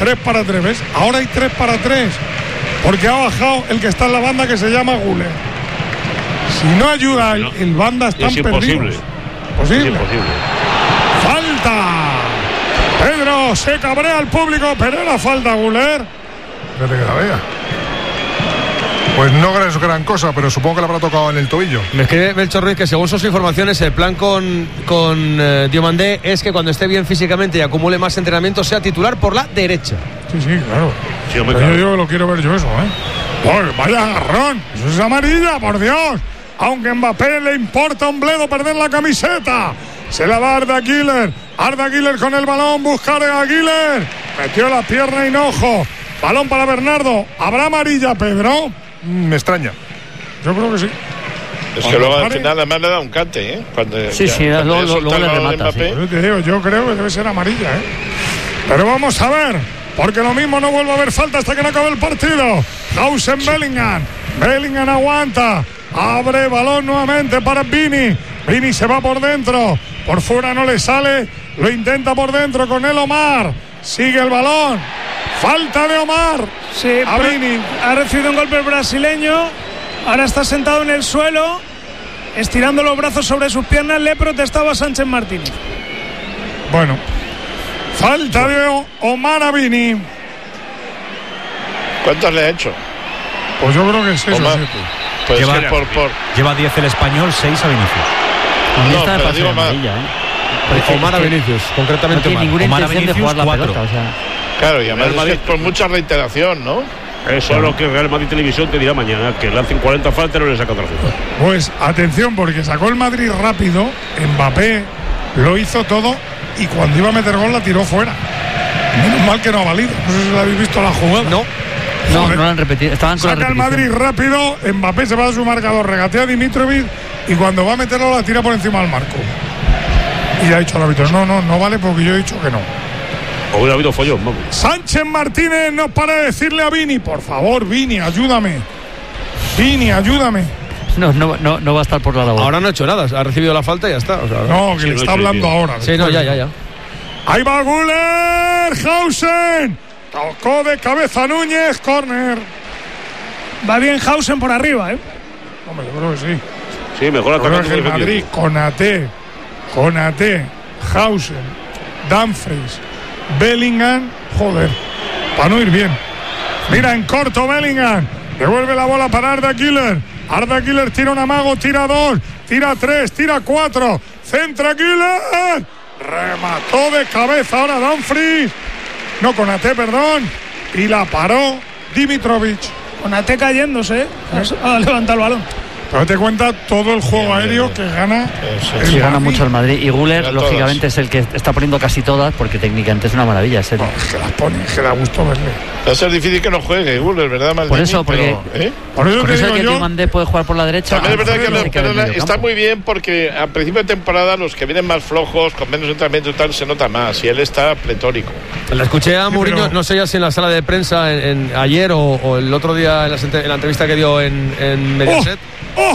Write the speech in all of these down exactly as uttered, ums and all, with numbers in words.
tres para tres, ¿ves? Ahora hay tres para tres, porque ha bajado el que está en la banda, que se llama Guller. Si no ayuda el, el banda, están es perdidos. Imposible. Posible. Es imposible. ¡Falta! Pedro, se cabrea el público, pero era falta, Guller. Fíjate que la vea. Pues no es gran cosa, pero supongo que le habrá tocado en el tobillo. Me escribe Melchor Ruiz que según sus informaciones el plan con, con eh, Diomandé es que cuando esté bien físicamente y acumule más entrenamiento sea titular por la derecha. Sí, sí, claro. Sí, hombre, Pero claro. yo digo que lo quiero ver yo eso, ¿eh? Pues vaya agarrón. Eso es amarilla, por Dios. Aunque a Mbappé le importa un bledo perder la camiseta. Se la da Arda Güler. Arda Güler con el balón. Buscar a Güler. Metió la pierna Hinojo. Balón para Bernardo. ¿Habrá amarilla, Pedro? Mm, me extraña. Yo creo que sí. Es que luego al final además le da un cante, ¿eh? Cuando sí, ya, sí, cuando luego, luego le remata. Sí. Yo te digo, yo creo que debe ser amarilla, ¿eh? Pero vamos a ver, porque lo mismo no vuelve a haber falta hasta que no acabe el partido. Hausen sí. Bellingham. Bellingham aguanta. Abre balón nuevamente para Vini. Vini se va por dentro. Por fuera no le sale. Lo intenta por dentro con el Omar. Sigue el balón. Falta de Omar. Sí, a Vini. Ha recibido un golpe el brasileño. Ahora está sentado en el suelo, estirando los brazos sobre sus piernas. Le protestaba Sánchez Martínez. Bueno, falta de Omar a Vini. ¿Cuántos le ha hecho? Pues yo creo que seis Omar. o siete. Pues lleva, que por, por... lleva diez el Español, seis a Vinicius. No, Esta pero pasa digo de más. amarilla, ¿eh? Porque Omar a Vinicius, concretamente no tiene Omar. ninguna Omar a intención de Vinicius, jugar la cuatro. pelota, o sea. Claro, y además es que es por mucha reiteración, ¿no? Eso es lo que Real Madrid Televisión te dirá mañana, que le hacen cuarenta faltas y no le saca tarjeta. Pues atención, porque sacó el Madrid rápido. Mbappé lo hizo todo y cuando iba a meter gol la tiró fuera. Menos mal que no ha valido. No sé si la habéis visto la jugada. No. No, no lo han repetido. Estaban con Saca la el Madrid rápido. Mbappé se va a su marcador, regatea a Dimitrovic y cuando va a meterlo la tira por encima del marco. Y ha dicho el árbitro: no, no, no vale porque yo he dicho que no. O hubiera habido follón, vamos. Sánchez Martínez no para de decirle a Vini: por favor, Vini, ayúdame. Vini, ayúdame. No, no, no, no va a estar por la labor. Ahora no ha hecho nada, ha recibido la falta y ya está. O sea, no, que sí, le no está he hecho hablando bien. ahora. Sí, no, ya, ya, ya. Ahí va Güler. Hausen. Tocó de cabeza Núñez. Córner. Va bien Hausen por arriba, ¿eh? Hombre, yo creo que sí. Sí, mejor Yo creo atacando que el que Madrid, defendiendo. Konaté, Konaté, Hausen, Dumfries, Bellingham, joder, para no ir bien. Mira en corto Bellingham, devuelve la bola para Arda Güler. Arda Güler tira un amago, tira dos, tira tres, tira cuatro, centra Güler, remató de cabeza ahora Dumfries, no Konaté, perdón, y la paró Dimitrovic. Konaté cayéndose, ¿eh? Ha levantado el balón. Pero te cuenta todo el juego Bien, aéreo bien, que bien. gana. Eso, el Sí, gana Madrid. mucho el Madrid. Y Güler, Gana lógicamente, todas. es el que está poniendo casi todas, porque técnicamente es una maravilla. Es el... No, es que las pone, es que da gusto verle. Va a ser difícil que no juegue Güler, ¿verdad, Maldini? Por eso, porque- Pero, ¿eh? Por eso Por te eso digo es que yo, Diomandé puede jugar por la derecha. También es verdad que, Alfredo no, se queda en pero el la- mediocampo. está muy bien porque a principio de temporada los que vienen más flojos, con menos entrenamiento y tal, se nota más. Y él está pletórico. La escuché a Sí, Mourinho, pero- no sé ya si en la sala de prensa en, en- ayer o, o el otro día en la, en la entrevista que dio en, en Mediaset. ¡Oh!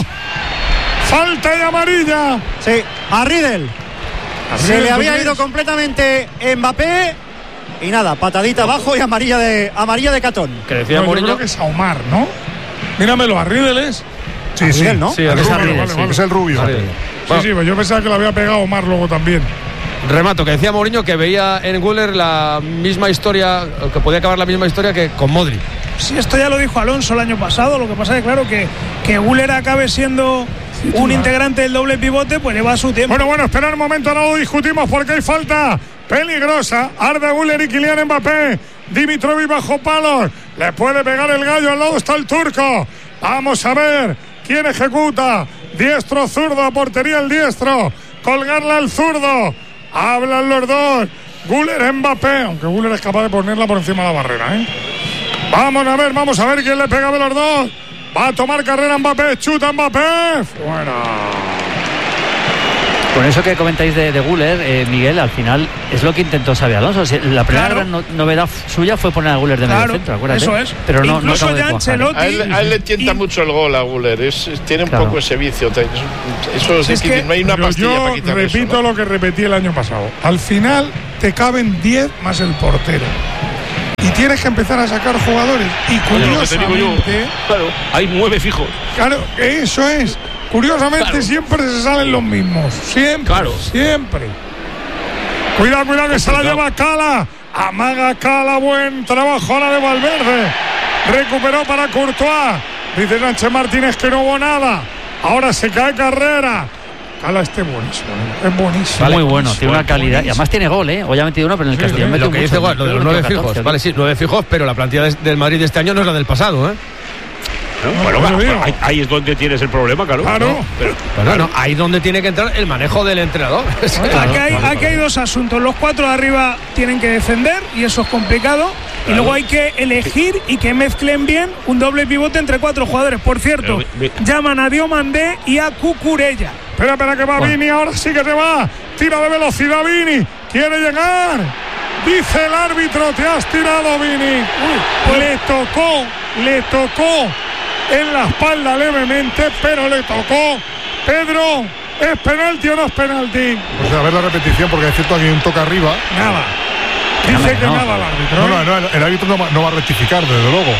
¡Falta y amarilla! Sí, a Riedel. Se Riedel, le ¿tú había crees? ido completamente Mbappé. Y nada, patadita abajo y amarilla de amarilla de Catón. Que decía No, yo Mourinho. creo que es a Omar, ¿no? Míramelo, a Riedel es. Sí, sí. Riedel, ¿no? Sí, Ah, es es vale, a Riedel, vale, sí. vale. Es el rubio. Vale. Sí, sí, pues yo pensaba que lo había pegado Omar luego también. Remato, que decía Mourinho que veía en Güler la misma historia, que podía acabar la misma historia que con Modric. Sí, esto ya lo dijo Alonso el año pasado. Lo que pasa es que, claro, que, que Güler acabe siendo un integrante del doble pivote, pues lleva su tiempo. Bueno, bueno, esperad un momento, no lo discutimos porque hay falta peligrosa. Arda Güler y Kylian Mbappé. Dimitrovic bajo palos. Le puede pegar el gallo, al lado está el turco. Vamos a ver quién ejecuta. Diestro, zurdo, portería el diestro. Colgarla al zurdo. Hablan los dos. Güler, Mbappé. Aunque Güler es capaz de ponerla por encima de la barrera, ¿eh? Vamos a ver, vamos a ver quién le pega de los dos. Va a tomar carrera Mbappé. Chuta Mbappé. Fuera. Con eso que comentáis de, de Güler, eh, Miguel, al final es lo que intentó Xabi Alonso. Si la primera Claro. gran no- novedad suya fue poner a Güler de Claro, medio centro, acuérdate. eso es. Pero no, no Incluso acabó de ya cuajar. Ancelotti- A él, a él le tienta Y- mucho el gol a Güler. Es, es- tiene un Claro. poco ese vicio. Eso, eso es Si es difícil. que- No hay una Pero pastilla yo para quitar repito eso, ¿no? lo que repetí el año pasado. Al final te caben diez más el portero. tienes que empezar a sacar jugadores. Y curiosamente, claro, hay nueve fijos. Claro, eso es. Curiosamente claro. siempre se salen los mismos. Siempre, claro. siempre. Cuidado, cuidado que se la lleva Cala. Amaga Cala, buen trabajo ahora de Valverde. Recuperó para Courtois. Dice Sánchez Martínez que no hubo nada. Ahora se cae Carrera. Cala este buenísimo, es buenísimo. Vale, muy bueno, buenísimo, tiene una calidad. Y además tiene gol, ¿eh? Hoy ha metido uno, pero en el sí, Castellón sí, lo que dice igual, lo de los nueve fijos. catorce, vale, sí, nueve fijos, pero la plantilla de, del Madrid de este año no es la del pasado, ¿eh? No, bueno, bueno, bueno ahí, ahí es donde tienes el problema, claro. Claro. No, pero, pues no, no, ahí es donde tiene que entrar el manejo del entrenador. Claro, aquí, hay, aquí hay dos asuntos. Los cuatro de arriba tienen que defender y eso es complicado. Claro. Y luego hay que elegir y que mezclen bien un doble pivote entre cuatro jugadores. Por cierto, pero, llaman a Diomandé y a Cucurella. Espera, espera que va bueno. Vini, ahora sí que te va. Tira de velocidad Vini. Quiere llegar. Dice el árbitro, te has tirado Vini. Uy, pues le tocó, le tocó en la espalda levemente, pero le tocó. Pedro, ¿es penalti o no es penalti? Pues a ver la repetición, porque es cierto que hay un toque arriba. Nada. Dice no, que no. nada el árbitro. No, no, no, el, el árbitro no va, no va a rectificar, desde luego.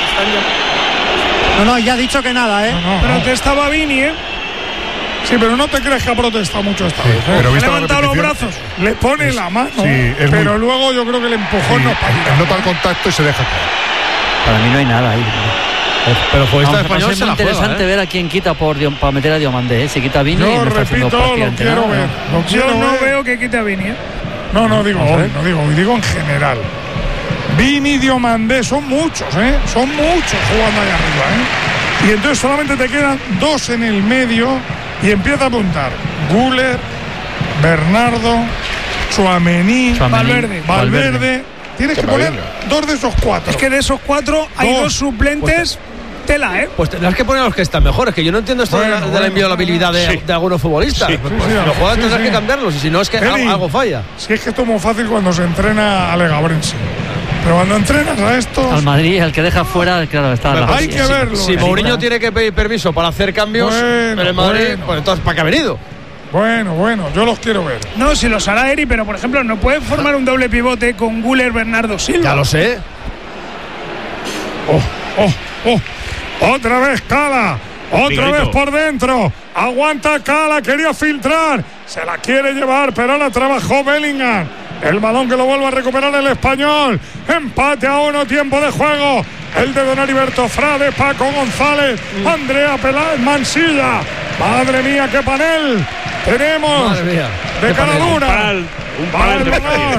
No, no, ya ha dicho que nada, ¿eh? No, no, pero no. te estaba Vini, ¿eh? Sí, pero no te crees que ha protestado mucho esta sí, vez. ¿eh? Pero ha levantado los brazos. Le pone es, la mano, sí, pero muy, luego yo creo que el empujón sí, no para. Nota el contacto y se deja caer. Para mí no hay nada ahí. Pero fue esta español. Es muy interesante juega, ¿eh? ver a quién quita por para meter a Diomandé. ¿eh? Si quita a Vini. Yo repito, lo quiero ver. Lo quiero yo no ver. veo que quite a Vini. ¿eh? No, no digo hoy, no digo hoy, digo en general. Vini y Diomandé son muchos, ¿eh? Son muchos jugando ahí arriba, ¿eh? Y entonces solamente te quedan dos en el medio y empieza a apuntar Güler, Bernardo, Tchouaméni, Valverde. Valverde. Valverde. Tienes que poner dos de esos cuatro. Es que de esos cuatro hay dos, dos suplentes. Tela, ¿eh? Pues tendrás que poner a los que están mejores, que yo no entiendo esto bueno, de, la, de la inviolabilidad de, sí. de algunos futbolistas. Sí, pues, sí, sí, si los jugadores sí, tendrás sí. que cambiarlos, y si no es que Eli, algo, algo falla. Si es que esto es muy fácil cuando se entrena a Legabrense. Pero cuando entrenas a estos. Al Madrid, el que deja fuera, claro, está bueno, la hay que verlo. Si, si Mourinho tiene que pedir permiso para hacer cambios bueno, en el Madrid, bueno. pues entonces, ¿para qué ha venido? Bueno, bueno, yo los quiero ver. No, si los hará Eri, pero por ejemplo, no puede formar un doble pivote con Güler, Bernardo Silva. Ya lo sé. Oh, oh, oh. Otra vez Cala, otra Miguelito. vez por dentro. Aguanta Cala, quería filtrar. Se la quiere llevar, pero la trabajó Bellingham. El balón que lo vuelve a recuperar el español. Empate a uno, tiempo de juego. El de Don Heriberto Frade, Paco González, mm. Andrea Peláez, Mansilla. Madre mía, qué panel tenemos de caradura. Un panel, un panel de panel.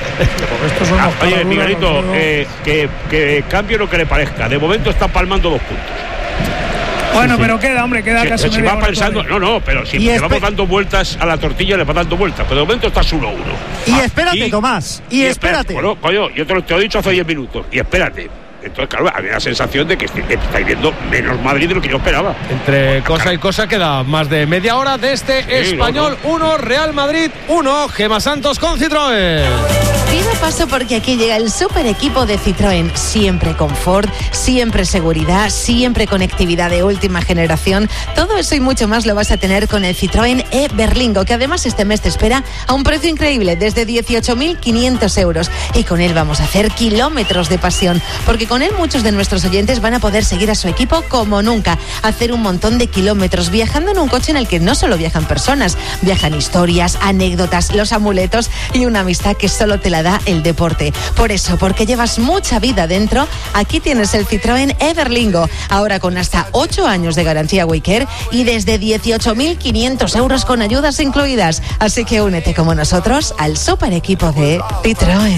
Ah, oye, Miguelito, eh, que, que cambie lo que le parezca. De momento está palmando dos puntos. Bueno, sí, pero sí. queda, hombre, queda si, casi si va pensando, no, no, pero si le vamos dando vueltas a la tortilla, le va dando vueltas. Pero de momento está uno uno. Y ah, espérate, y, Tomás, y, y espérate. Bueno, coño, yo te lo, te lo he dicho hace diez minutos. Y espérate. Entonces, claro, había la sensación de que estáis viendo menos Madrid de lo que yo esperaba. Entre cosa y cosa queda más de media hora de este sí, Español uno, no, no. Real Madrid uno, Gemma Santos con Citroën. Pido paso porque aquí llega el super equipo de Citroën. Siempre confort, siempre seguridad, siempre conectividad de última generación. Todo eso y mucho más lo vas a tener con el Citroën e-Berlingo, que además este mes te espera a un precio increíble, desde dieciocho mil quinientos euros. Y con él vamos a hacer kilómetros de pasión, porque con él muchos de nuestros oyentes van a poder seguir a su equipo como nunca, hacer un montón de kilómetros viajando en un coche en el que no solo viajan personas, viajan historias, anécdotas, los amuletos y una amistad que solo te la da el deporte. Por eso, porque llevas mucha vida dentro, aquí tienes el Citroën e-Berlingo, ahora con hasta ocho años de garantía Waycare y desde dieciocho mil quinientos euros con ayudas incluidas. Así que únete como nosotros al super equipo de Citroën.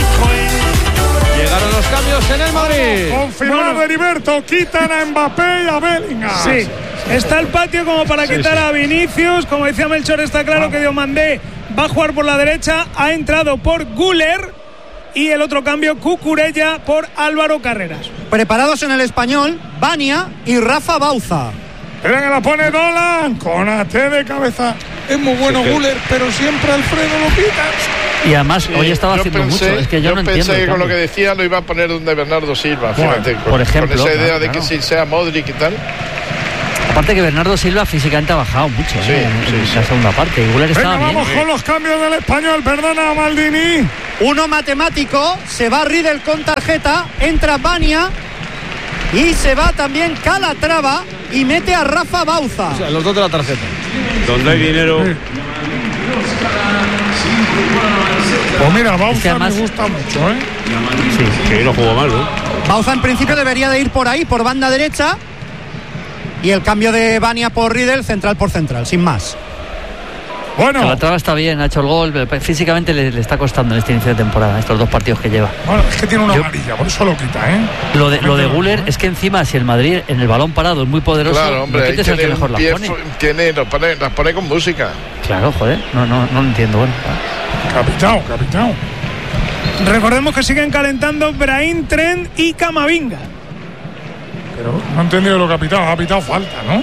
Llegaron los cambios en el Madrid. Confirmado bueno. Heriberto, quitan a Mbappé y a Bellingham. Sí, está el patio como para sí, quitar sí. a Vinicius. Como decía Melchor, está claro ah. que Diomandé va a jugar por la derecha. Ha entrado por Güler y el otro cambio, Cucurella por Álvaro Carreras. Preparados en el Español, Vania y Rafa Bauza. Mira que la pone Dolan con A T de cabeza. Es muy bueno sí, Güler, pero siempre Alfredo lo pita. Y además sí, hoy estaba haciendo pensé, mucho. Es que yo, yo no pensé entiendo que con lo que decía lo iba a poner donde Bernardo Silva. Bueno, fíjate, por con, ejemplo, con esa idea claro, de que claro. si sea Modric y tal. Aparte que Bernardo Silva físicamente ha bajado mucho sí, ¿eh? en, sí, en sí. la segunda parte. Y Güler estaba Venga, vamos bien. con los cambios del Español. Perdona, Maldini. Uno matemático, se va Riedel con tarjeta, entra Bania y se va también Calatrava y mete a Rafa Bauza. O sea, los dos de la tarjeta. Donde hay dinero. Sí. Pues mira, Bauza es que además... me gusta mucho, ¿eh? Sí, que no jugó mal, ¿no? Bauza en principio debería de ir por ahí, por banda derecha. Y el cambio de Bania por Riedel, central por central, sin más. Bueno, Calatrava está bien, ha hecho el gol, pero físicamente le, le está costando en este inicio de temporada, estos dos partidos que lleva. bueno, es que tiene una Yo- amarilla, por eso lo quita, ¿eh? Lo de, lo de Güler es que encima, si el Madrid en el balón parado es muy poderoso, Claro, hombre, no ahí quites el que tiene mejor un la pie, pone. fu- tiene, las pone, las pone con música. Claro, joder, no, no, no lo entiendo. Bueno, Capitao, capitao. Recordemos que siguen calentando Brahim, Trent y Camavinga. Pero no he entendido lo que ha pitado. Ha pitado falta, ¿no?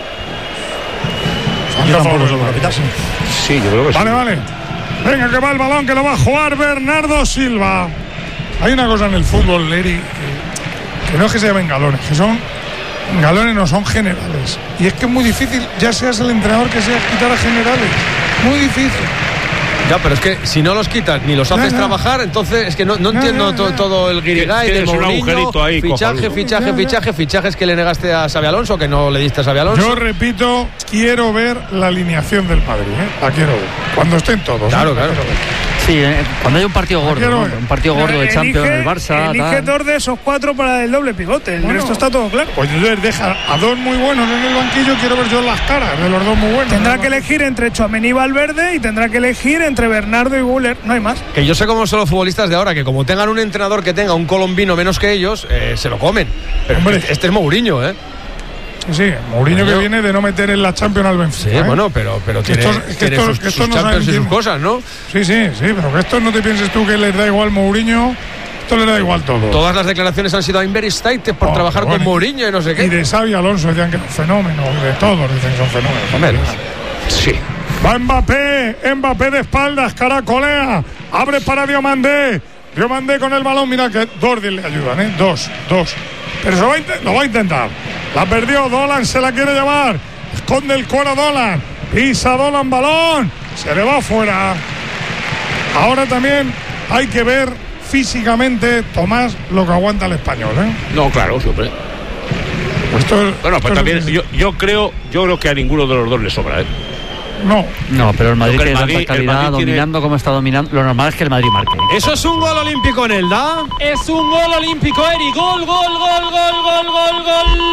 Yo tampoco falta sé lo que ha pitado. Sí, yo creo que Vale, sí. vale. Venga, que va el balón, que lo va a jugar Bernardo Silva. Hay una cosa en el fútbol, Leri, que, que no es que se llamen galones, que son galones, no son generales. Y es que es muy difícil, ya seas el entrenador que seas, quitar a generales. Muy difícil. Ya, pero es que si no los quitas ni los haces Ya, ya. trabajar, entonces es que no, no Ya, entiendo ya, to- ya. todo el guirigay de Tienes un Mourinho, agujerito ahí, fichaje, cojonudo. fichaje, Ya, ya. fichaje, fichajes que le negaste a Xabi Alonso, que no le diste a Xabi Alonso. Yo repito, quiero ver la alineación del Madrid, ¿eh? La quiero ver. Cuando estén todos. Claro, ¿eh? La claro. quiero ver. sí, eh, cuando hay un partido gordo, quiero ¿no? ver. Un partido gordo de Champions, el Barça, Elige tal. dos de esos cuatro para el doble pivote. El Bueno. resto está todo claro. Pues entonces deja a dos muy buenos en el banquillo, quiero ver yo las caras de los dos muy buenos. Tendrá que elegir entre Tchouaméni y Valverde y tendrá que elegir entre Bernardo y Güler. No hay más. Que yo sé cómo son los futbolistas de ahora, que como tengan un entrenador que tenga un colombino menos que ellos, eh, se lo comen. Pero Hombre. este, este es Mourinho, ¿eh? Sí, Mourinho que Coño. viene de no meter en la Champions al Benfica. Sí, ¿eh? bueno, pero, pero Que tiene, estos- que tiene estos- sus, que sus estos no Champions y saben sus quién- cosas, ¿no? Sí, sí, sí, pero que esto no te pienses tú que les da igual Mourinho, esto les da igual todo. Todas las declaraciones han sido a Inver State por Oh, trabajar bueno. con Mourinho y no sé Y qué. de Xavi Alonso decían que era un fenómeno, de todos dicen que son fenómenos. Hombre, Sí. Va Mbappé, Mbappé de espaldas, caracolea, abre para Diomandé, Diomandé con el balón, mira que dos le ayudan, ¿eh? Dos, dos. Pero se va a inte- lo va a intentar. La perdió, Dolan se la quiere llevar, esconde el cuero Dolan, pisa Dolan balón, se le va afuera. Ahora también hay que ver físicamente, Tomás, lo que aguanta el español, ¿eh? No, claro, siempre. Esto, Bueno, esto pues es- también yo, yo creo yo creo que a ninguno de los dos le sobra, ¿eh? No, No, pero el Madrid Lo que el tiene Madrid- tanta el calidad, Madrid tiene- dominando como está dominando. Lo normal es que el Madrid marque. Eso es un gol olímpico en Elda. Es un gol olímpico, Eri. Gol, gol, gol, gol, gol, gol,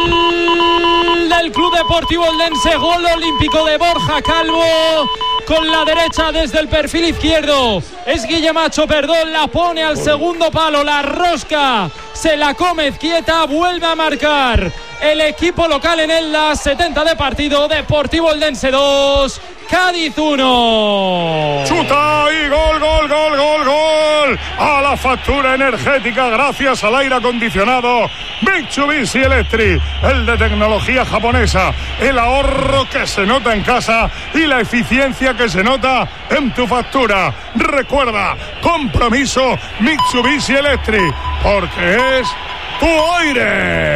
gol del Club Deportivo Eldense. Gol olímpico de Borja Calvo. Con la derecha desde el perfil izquierdo. Es Guillemacho, perdón, la pone al segundo palo. La rosca se la come quieta. Vuelve a marcar el equipo local en Elda. setenta de partido. Deportivo Eldense dos. Cádiz uno. chuta y gol, gol, gol, gol, gol. A la factura energética gracias al aire acondicionado Mitsubishi Electric, el de tecnología japonesa, el ahorro que se nota en casa y la eficiencia que se nota en tu factura. Recuerda, compromiso Mitsubishi Electric, porque es tu aire.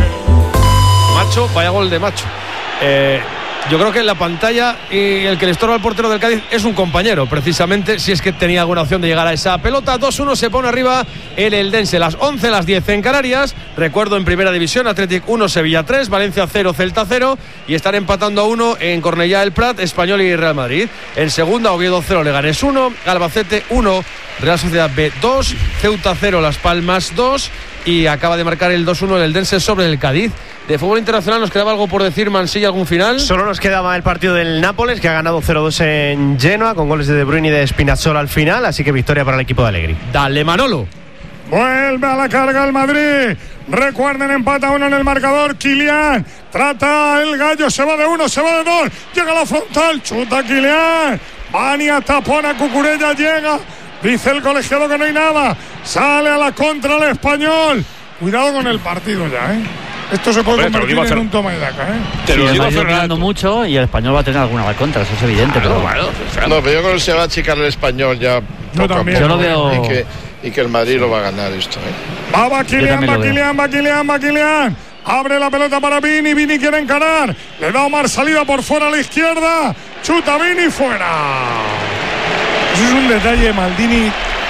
Macho, vaya gol de Macho. Eh, yo creo que en la pantalla y el que le estorba al portero del Cádiz es un compañero, precisamente, si es que tenía alguna opción de llegar a esa pelota. dos uno se pone arriba el Eldense. Las once, las diez en Canarias. Recuerdo, en primera división, Athletic uno, Sevilla tres, Valencia cero, Celta cero. Y están empatando a uno en Cornellá el Prat, Español y Real Madrid. En segunda, Oviedo cero, Leganés uno, Albacete uno, Real Sociedad B dos, Ceuta cero, Las Palmas dos. Y acaba de marcar el dos uno el Eldense sobre el Cádiz. De fútbol internacional, ¿nos quedaba algo por decir, Mansilla, algún final? Solo nos quedaba el partido del Nápoles, que ha ganado cero dos en Genoa, con goles de De Bruyne y de Spinazzola al final, así que victoria para el equipo de Allegri. Dale, Manolo. Vuelve a la carga el Madrid. Recuerden, empata uno en el marcador. Kylian trata el gallo, se va de uno, se va de dos. Llega a la frontal, chuta Kylian. Bania tapona, Cucurella llega. Dice el colegiado que no hay nada. Sale a la contra el Español. Cuidado con el partido ya, ¿eh? Esto se puede Hombre, te lo convertir digo en hace- un toma y daca, ¿eh? Te Sí, lo el digo Madrid hace dominando rato. mucho y el español va a tener alguna a la contra, eso es evidente. Claro, pero claro, claro. No, pero yo creo que se va a achicar el español ya. poco a también. poco, Yo lo veo- Y que, y que el Madrid lo va a ganar esto, ¿eh? Va, va Kylian, también va lo veo. Kylian, va Kylian, va Kylian. Abre la pelota para Vini, Vini quiere encarar. Le da Omar salida por fuera a la izquierda. Chuta Vini fuera. Eso es un detalle, Maldini.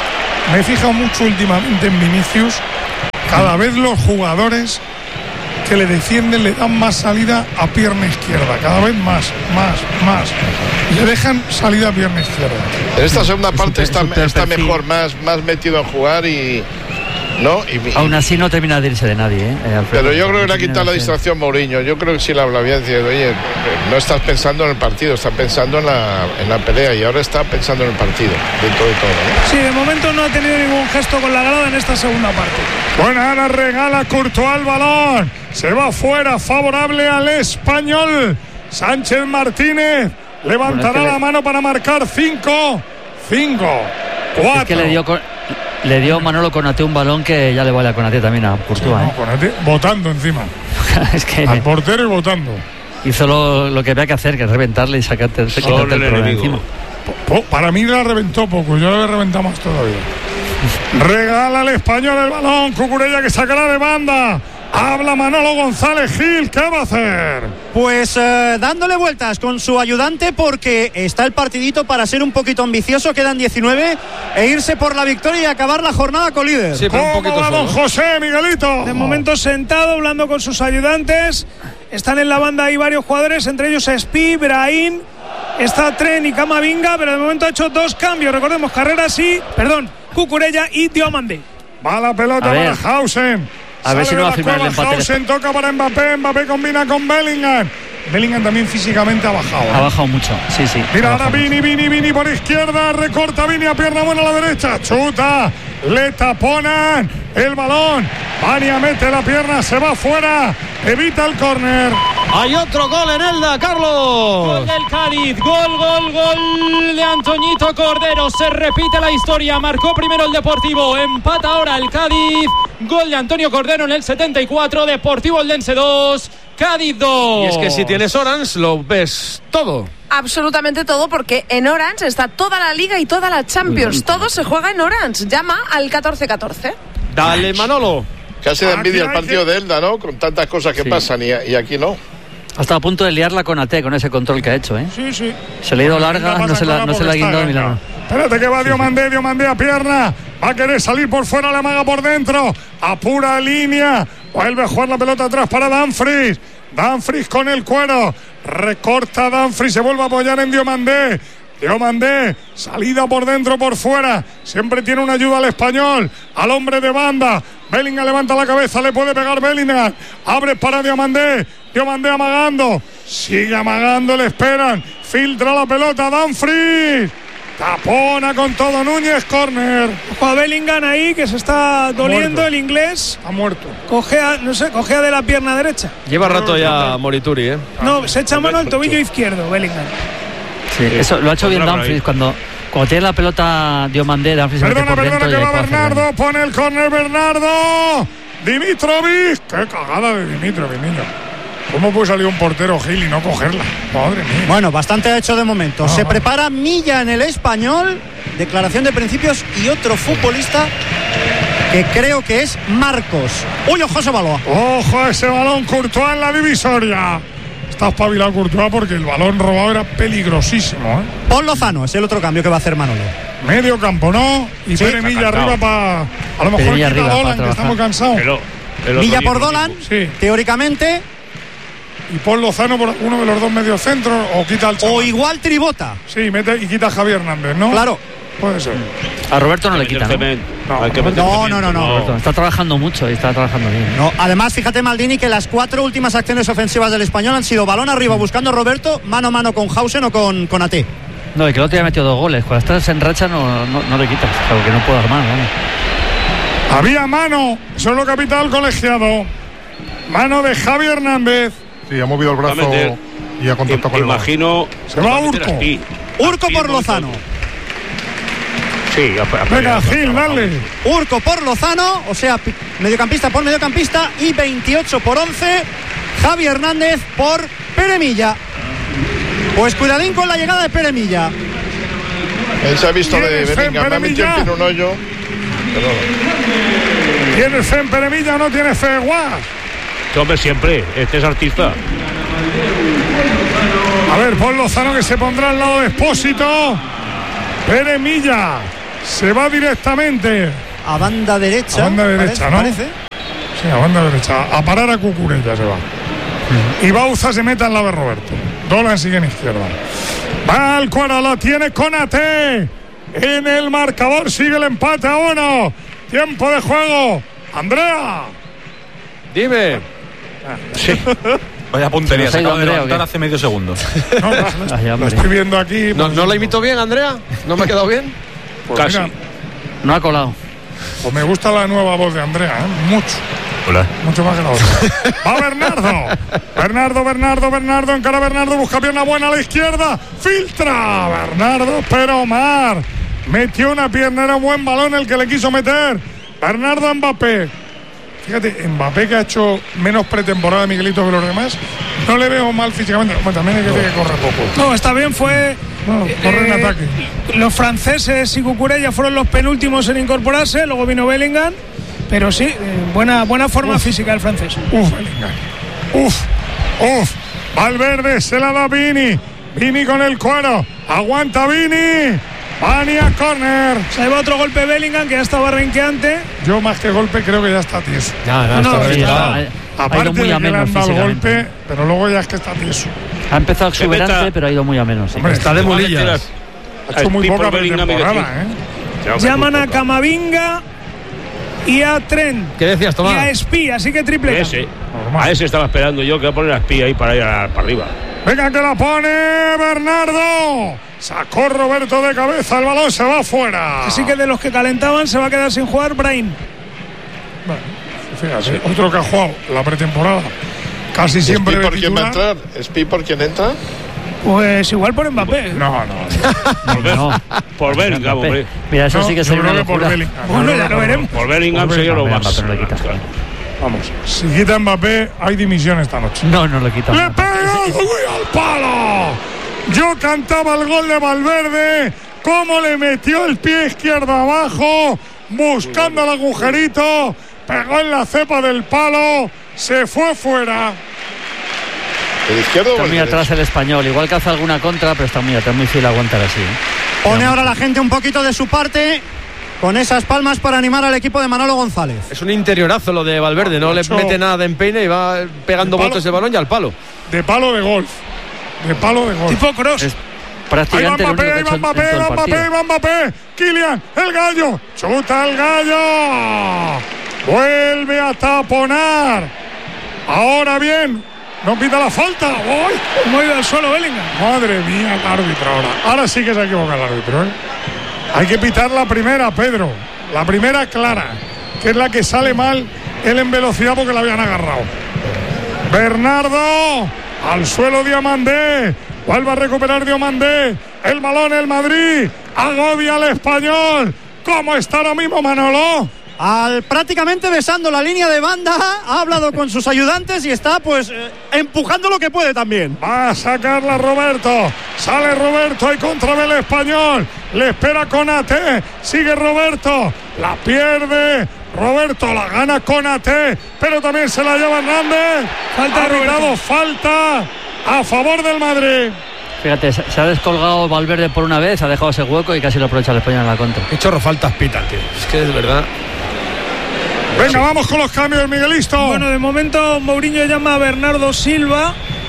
me he fijado mucho últimamente en Vinicius. Cada vez los jugadores que le defienden le dan más salida a pierna izquierda, cada vez más, más, más. Le dejan salida a pierna izquierda. En esta segunda parte está, está mejor, más, más metido en jugar y... ¿no? Y, Aún así no termina de irse de nadie, ¿eh? Pero yo creo que le ha quitado la distracción Mourinho. Yo creo que sí le habla bien, diciendo, oye, no estás pensando en el partido, estás pensando en la, en la pelea, y ahora está pensando en el partido, dentro de todo, ¿no? Sí, de momento no ha tenido ningún gesto con la grada en esta segunda parte. Bueno, ahora regala Courtois el balón. Se va fuera, favorable al Español. Sánchez Martínez levantará bueno, es que la le... mano para marcar cinco, cinco, cuatro. Es que le dio con... Le dio Manolo Konaté un balón que ya le vale a Konaté también a Courtois. Sí, no, ¿eh? Konaté votando encima. Es que al portero y votando. Hizo lo, lo que había que hacer, que es reventarle y sacarte el, el problema encima. Po, para mí la reventó poco, yo le reventado más todavía. Regala al Español el balón, Cucurella que sacará de banda. Habla Manolo González Gil, ¿qué va a hacer? Pues eh, dándole vueltas con su ayudante, porque está el partidito para ser un poquito ambicioso. Quedan diecinueve e irse por la victoria y acabar la jornada con líder. Sí, ¿cómo va don José, Miguelito? De momento sentado, hablando con sus ayudantes. Están en la banda ahí varios jugadores, entre ellos Spi, Brahim, está Tren y Camavinga, pero de momento ha hecho dos cambios. Recordemos, Carrera sí, perdón, Cucurella y Diomandé. Va la pelota para Hausen. A ver si no va a firmar el empate. Hausen toca para Mbappé, Mbappé combina con Bellingham. Bellingham también físicamente ha bajado. ¿eh? Ha bajado mucho, sí, sí. Mira ahora Vini, Vini, Vini por izquierda, recorta Vini a pierna buena a la derecha, chuta, le taponan el balón. Vania mete la pierna, se va fuera, evita el córner. Hay otro gol en Elda, Carlos. Gol del Cádiz, gol, gol, gol de Antoñito Cordero. Se repite la historia, marcó primero el Deportivo, empata ahora el Cádiz. Gol de Antonio Cordero en el setenta y cuatro, Deportivo Eldense dos, Cádiz dos. Y es que si tienes Orange lo ves todo. Absolutamente todo, porque en Orange está toda la Liga y toda la Champions. Todo se juega en Orange. Llama al catorce catorce. Dale, Manolo. Casi de envidia el partido de Elda, ¿no? Con tantas cosas que sí. pasan y, y aquí no. Ha estado a punto de liarla con Ate, con ese control que ha hecho, ¿eh? Sí, sí. Se le ha ido larga, no se la, no se la ha guindado de milagro. Espérate que va Diomandé, Diomandé a pierna. Va a querer salir por fuera, la amaga por dentro. A pura línea. Vuelve a jugar la pelota atrás para Dumfries. Dumfries con el cuero. Recorta Dumfries, se vuelve a apoyar en Diomandé. Diomandé, salida por dentro, por fuera. Siempre tiene una ayuda al Español. Al hombre de banda. Bellingham levanta la cabeza, le puede pegar Bellingham. Abre para Diomandé. Diomandé amagando. Sigue amagando, le esperan. Filtra la pelota Dumfries. Tapona con todo Núñez, córner. Ojo a Bellingham ahí, que se está doliendo el inglés. Ha muerto. Cojea, no sé, cojea de la pierna derecha. Lleva rato ya Morituri, ¿eh? No, se echa mano al tobillo izquierdo, Bellingham. Sí, eso lo ha hecho bien Dumfries cuando, cuando tiene la pelota Diomandé, Dumfries se mete por perdona, dentro. Perdona, que va Bernardo, pone el córner Bernardo. Dimitrovic. Qué cagada de Dimitrovic, niño. ¿Cómo puede salir un portero Gil y no cogerla? Madre mía. Bueno, bastante ha hecho de momento. Ah, se prepara Milla en el Español. Declaración de principios y otro futbolista que creo que es Marcos. Uy, ojo ese balón. Ojo a ese balón, Courtois en la divisoria. Está espabilado Courtois porque el balón robado era peligrosísimo, ¿eh? Paul Lozano es el otro cambio que va a hacer Manolo. Medio campo, ¿no? Y sí, Pere Milla arriba para... A lo mejor quita arriba, Dolan, que estamos cansados. Pero, Milla por Dolan, sí. Teóricamente. Y Paul Lozano por uno de los dos mediocentros, o quita al chaval. O igual Tribota. Sí, mete y quita a Javier Hernández, ¿no? Claro. Puede ser. A Roberto no le quita, ¿no? No, no, no, no, no. Está trabajando mucho y está trabajando bien. No, además, fíjate, Maldini, que las cuatro últimas acciones ofensivas del Español han sido balón arriba buscando a Roberto, mano a mano con Hausen o con, con Ate. No, y que el otro día ha metido dos goles. Cuando estás en racha no, no, no le quitas, claro que no puedo armar, ¿no? Había mano, solo capital colegiado. Mano de Javi Hernández. Sí, ha movido el brazo y ha contactado con el balón. Imagino. Se va Urco. Urco por Lozano. Sí, venga, Gil, dale. Urco por Lozano, o sea, mediocampista por mediocampista, y veintiocho por once, Javi Hernández por Pere Milla. Pues cuidadín con la llegada de Pere Milla. Él se ha visto de Bellingham, me ha metido en un hoyo. Pero... ¿Tienes fe en Pere Milla o no tienes fe, Guas? Este hombre siempre, este es artista. A ver, Paul Lozano que se pondrá al lado de Expósito. Pere Milla se va directamente a banda derecha. A banda derecha, parece, ¿no? Parece. Sí, a banda derecha. A parar a Cucurella se va. Uh-huh. Y Bauza se mete al lado de Roberto. Dolan sigue en izquierda. Va al cuadro, la tiene Konaté. En el marcador sigue el empate a uno. Tiempo de juego. Andrea. Dime. Sí. Vaya puntería, se acaba de levantar hace medio segundo. No, no, no, lo estoy viendo aquí. ¿No, ¿No la imito bien, Andrea? ¿No me ha quedado bien? Pues casi. Mira, no ha colado. Pues me gusta la nueva voz de Andrea, ¿eh? Mucho. Hola. Mucho más que la otra. Va Bernardo. Bernardo, Bernardo, Bernardo. Encara Bernardo, busca pierna buena a la izquierda. Filtra Bernardo, pero Omar metió una pierna, era un buen balón el que le quiso meter. Bernardo Mbappé. Fíjate, Mbappé que ha hecho menos pretemporada, Miguelito, que los demás. No le veo mal físicamente. Bueno, también hay que decir que corre poco. No, está bien, fue. No, corre en eh, ataque. Los franceses y Cucurella fueron los penúltimos en incorporarse. Luego vino Bellingham. Pero sí, eh, buena, buena forma uf. física el francés. Uf, Bellingham. Uf, uf. Valverde se la da Vini. Vini con el cuero. Aguanta Vini. Vani a córner. Se lleva otro golpe Bellingham que ya estaba renqueante. Yo más que golpe creo que ya está tieso. Ya, ya no, está, sí, está. está. Aparte de que le han dado el golpe, pero luego ya es que está tieso. Ha empezado exuberante, pero ha ido muy a menos. Sí. Hombre, está de mulillas. Ha hecho muy poca pretemporada, ¿eh? Llaman a Camavinga y a Trent. ¿Qué decías, Tomás? Y a Espí, así que triple. Ese. A ese estaba esperando yo, que voy a poner a Espí ahí para ir a, para arriba. Venga, que la pone Bernardo. Sacó Roberto de cabeza, el balón se va fuera. Así que de los que calentaban se va a quedar sin jugar Brahim. Bueno, fíjate, sí. Otro que ha jugado la pretemporada. Casi siempre. ¿Espí por quién va a entrar? ¿Espí por quién entra? Pues igual por Mbappé. No, no. no, no. Por Bellingham, hombre. Mira, eso no, sí que sería una locura. Por Bellingham. Bueno, ya lo veremos. Por Bellingham sería lo más. No le quitas. Vamos, si quita Mbappé, hay dimisión esta noche. No, no le quita. ¡Le pega al palo! Yo cantaba el gol de Valverde. ¿Cómo le metió el pie izquierdo abajo? Buscando el agujerito. Pegó en la cepa del palo. Se fue fuera. ¿El izquierdo está o el muy derecho? Atrás el español. Igual que hace alguna contra, pero está muy atrás, muy fiel a aguantar así. ¿eh? Pone ahora la gente un poquito de su parte con esas palmas para animar al equipo de Manolo González. Es un interiorazo lo de Valverde, no, no le mete nada de empeine y va pegando botes de balón y al palo. De palo de golf. De palo de golf. Tipo cross. Es prácticamente ahí va Mbappé, ahí va Mbappé, ahí va Mbappé, ahí va Mbappé. Kylian, el gallo. Chuta el gallo. Vuelve a taponar. Ahora bien. No pita la falta. ¡Uy! ¿Cómo ha ido al suelo Bellingham? Madre mía, el árbitro ahora. Ahora sí que se equivoca el árbitro, ¿eh? Hay que pitar la primera, Pedro. La primera clara, que es la que sale mal él en velocidad porque la habían agarrado. Bernardo, al suelo Diomandé. Vuelve a recuperar Diomandé. El balón, el Madrid. Agobia al Español. ¿Cómo está ahora mismo Manolo? Al prácticamente besando la línea de banda, ha hablado con sus ayudantes y está pues eh, empujando lo que puede también. Va a sacarla Roberto, sale Roberto y contra el Español, le espera Konaté, sigue Roberto, la pierde Roberto, la gana Konaté, pero también se la lleva Hernández. Falta ha gritado falta a favor del Madrid. Fíjate, se ha descolgado Valverde por una vez, ha dejado ese hueco y casi lo aprovecha el español en la contra. Qué chorro faltas pitan, tío. Es que es verdad. Venga, sí. Vamos con los cambios, Miguelisto. Bueno, de momento Mourinho llama a Bernardo Silva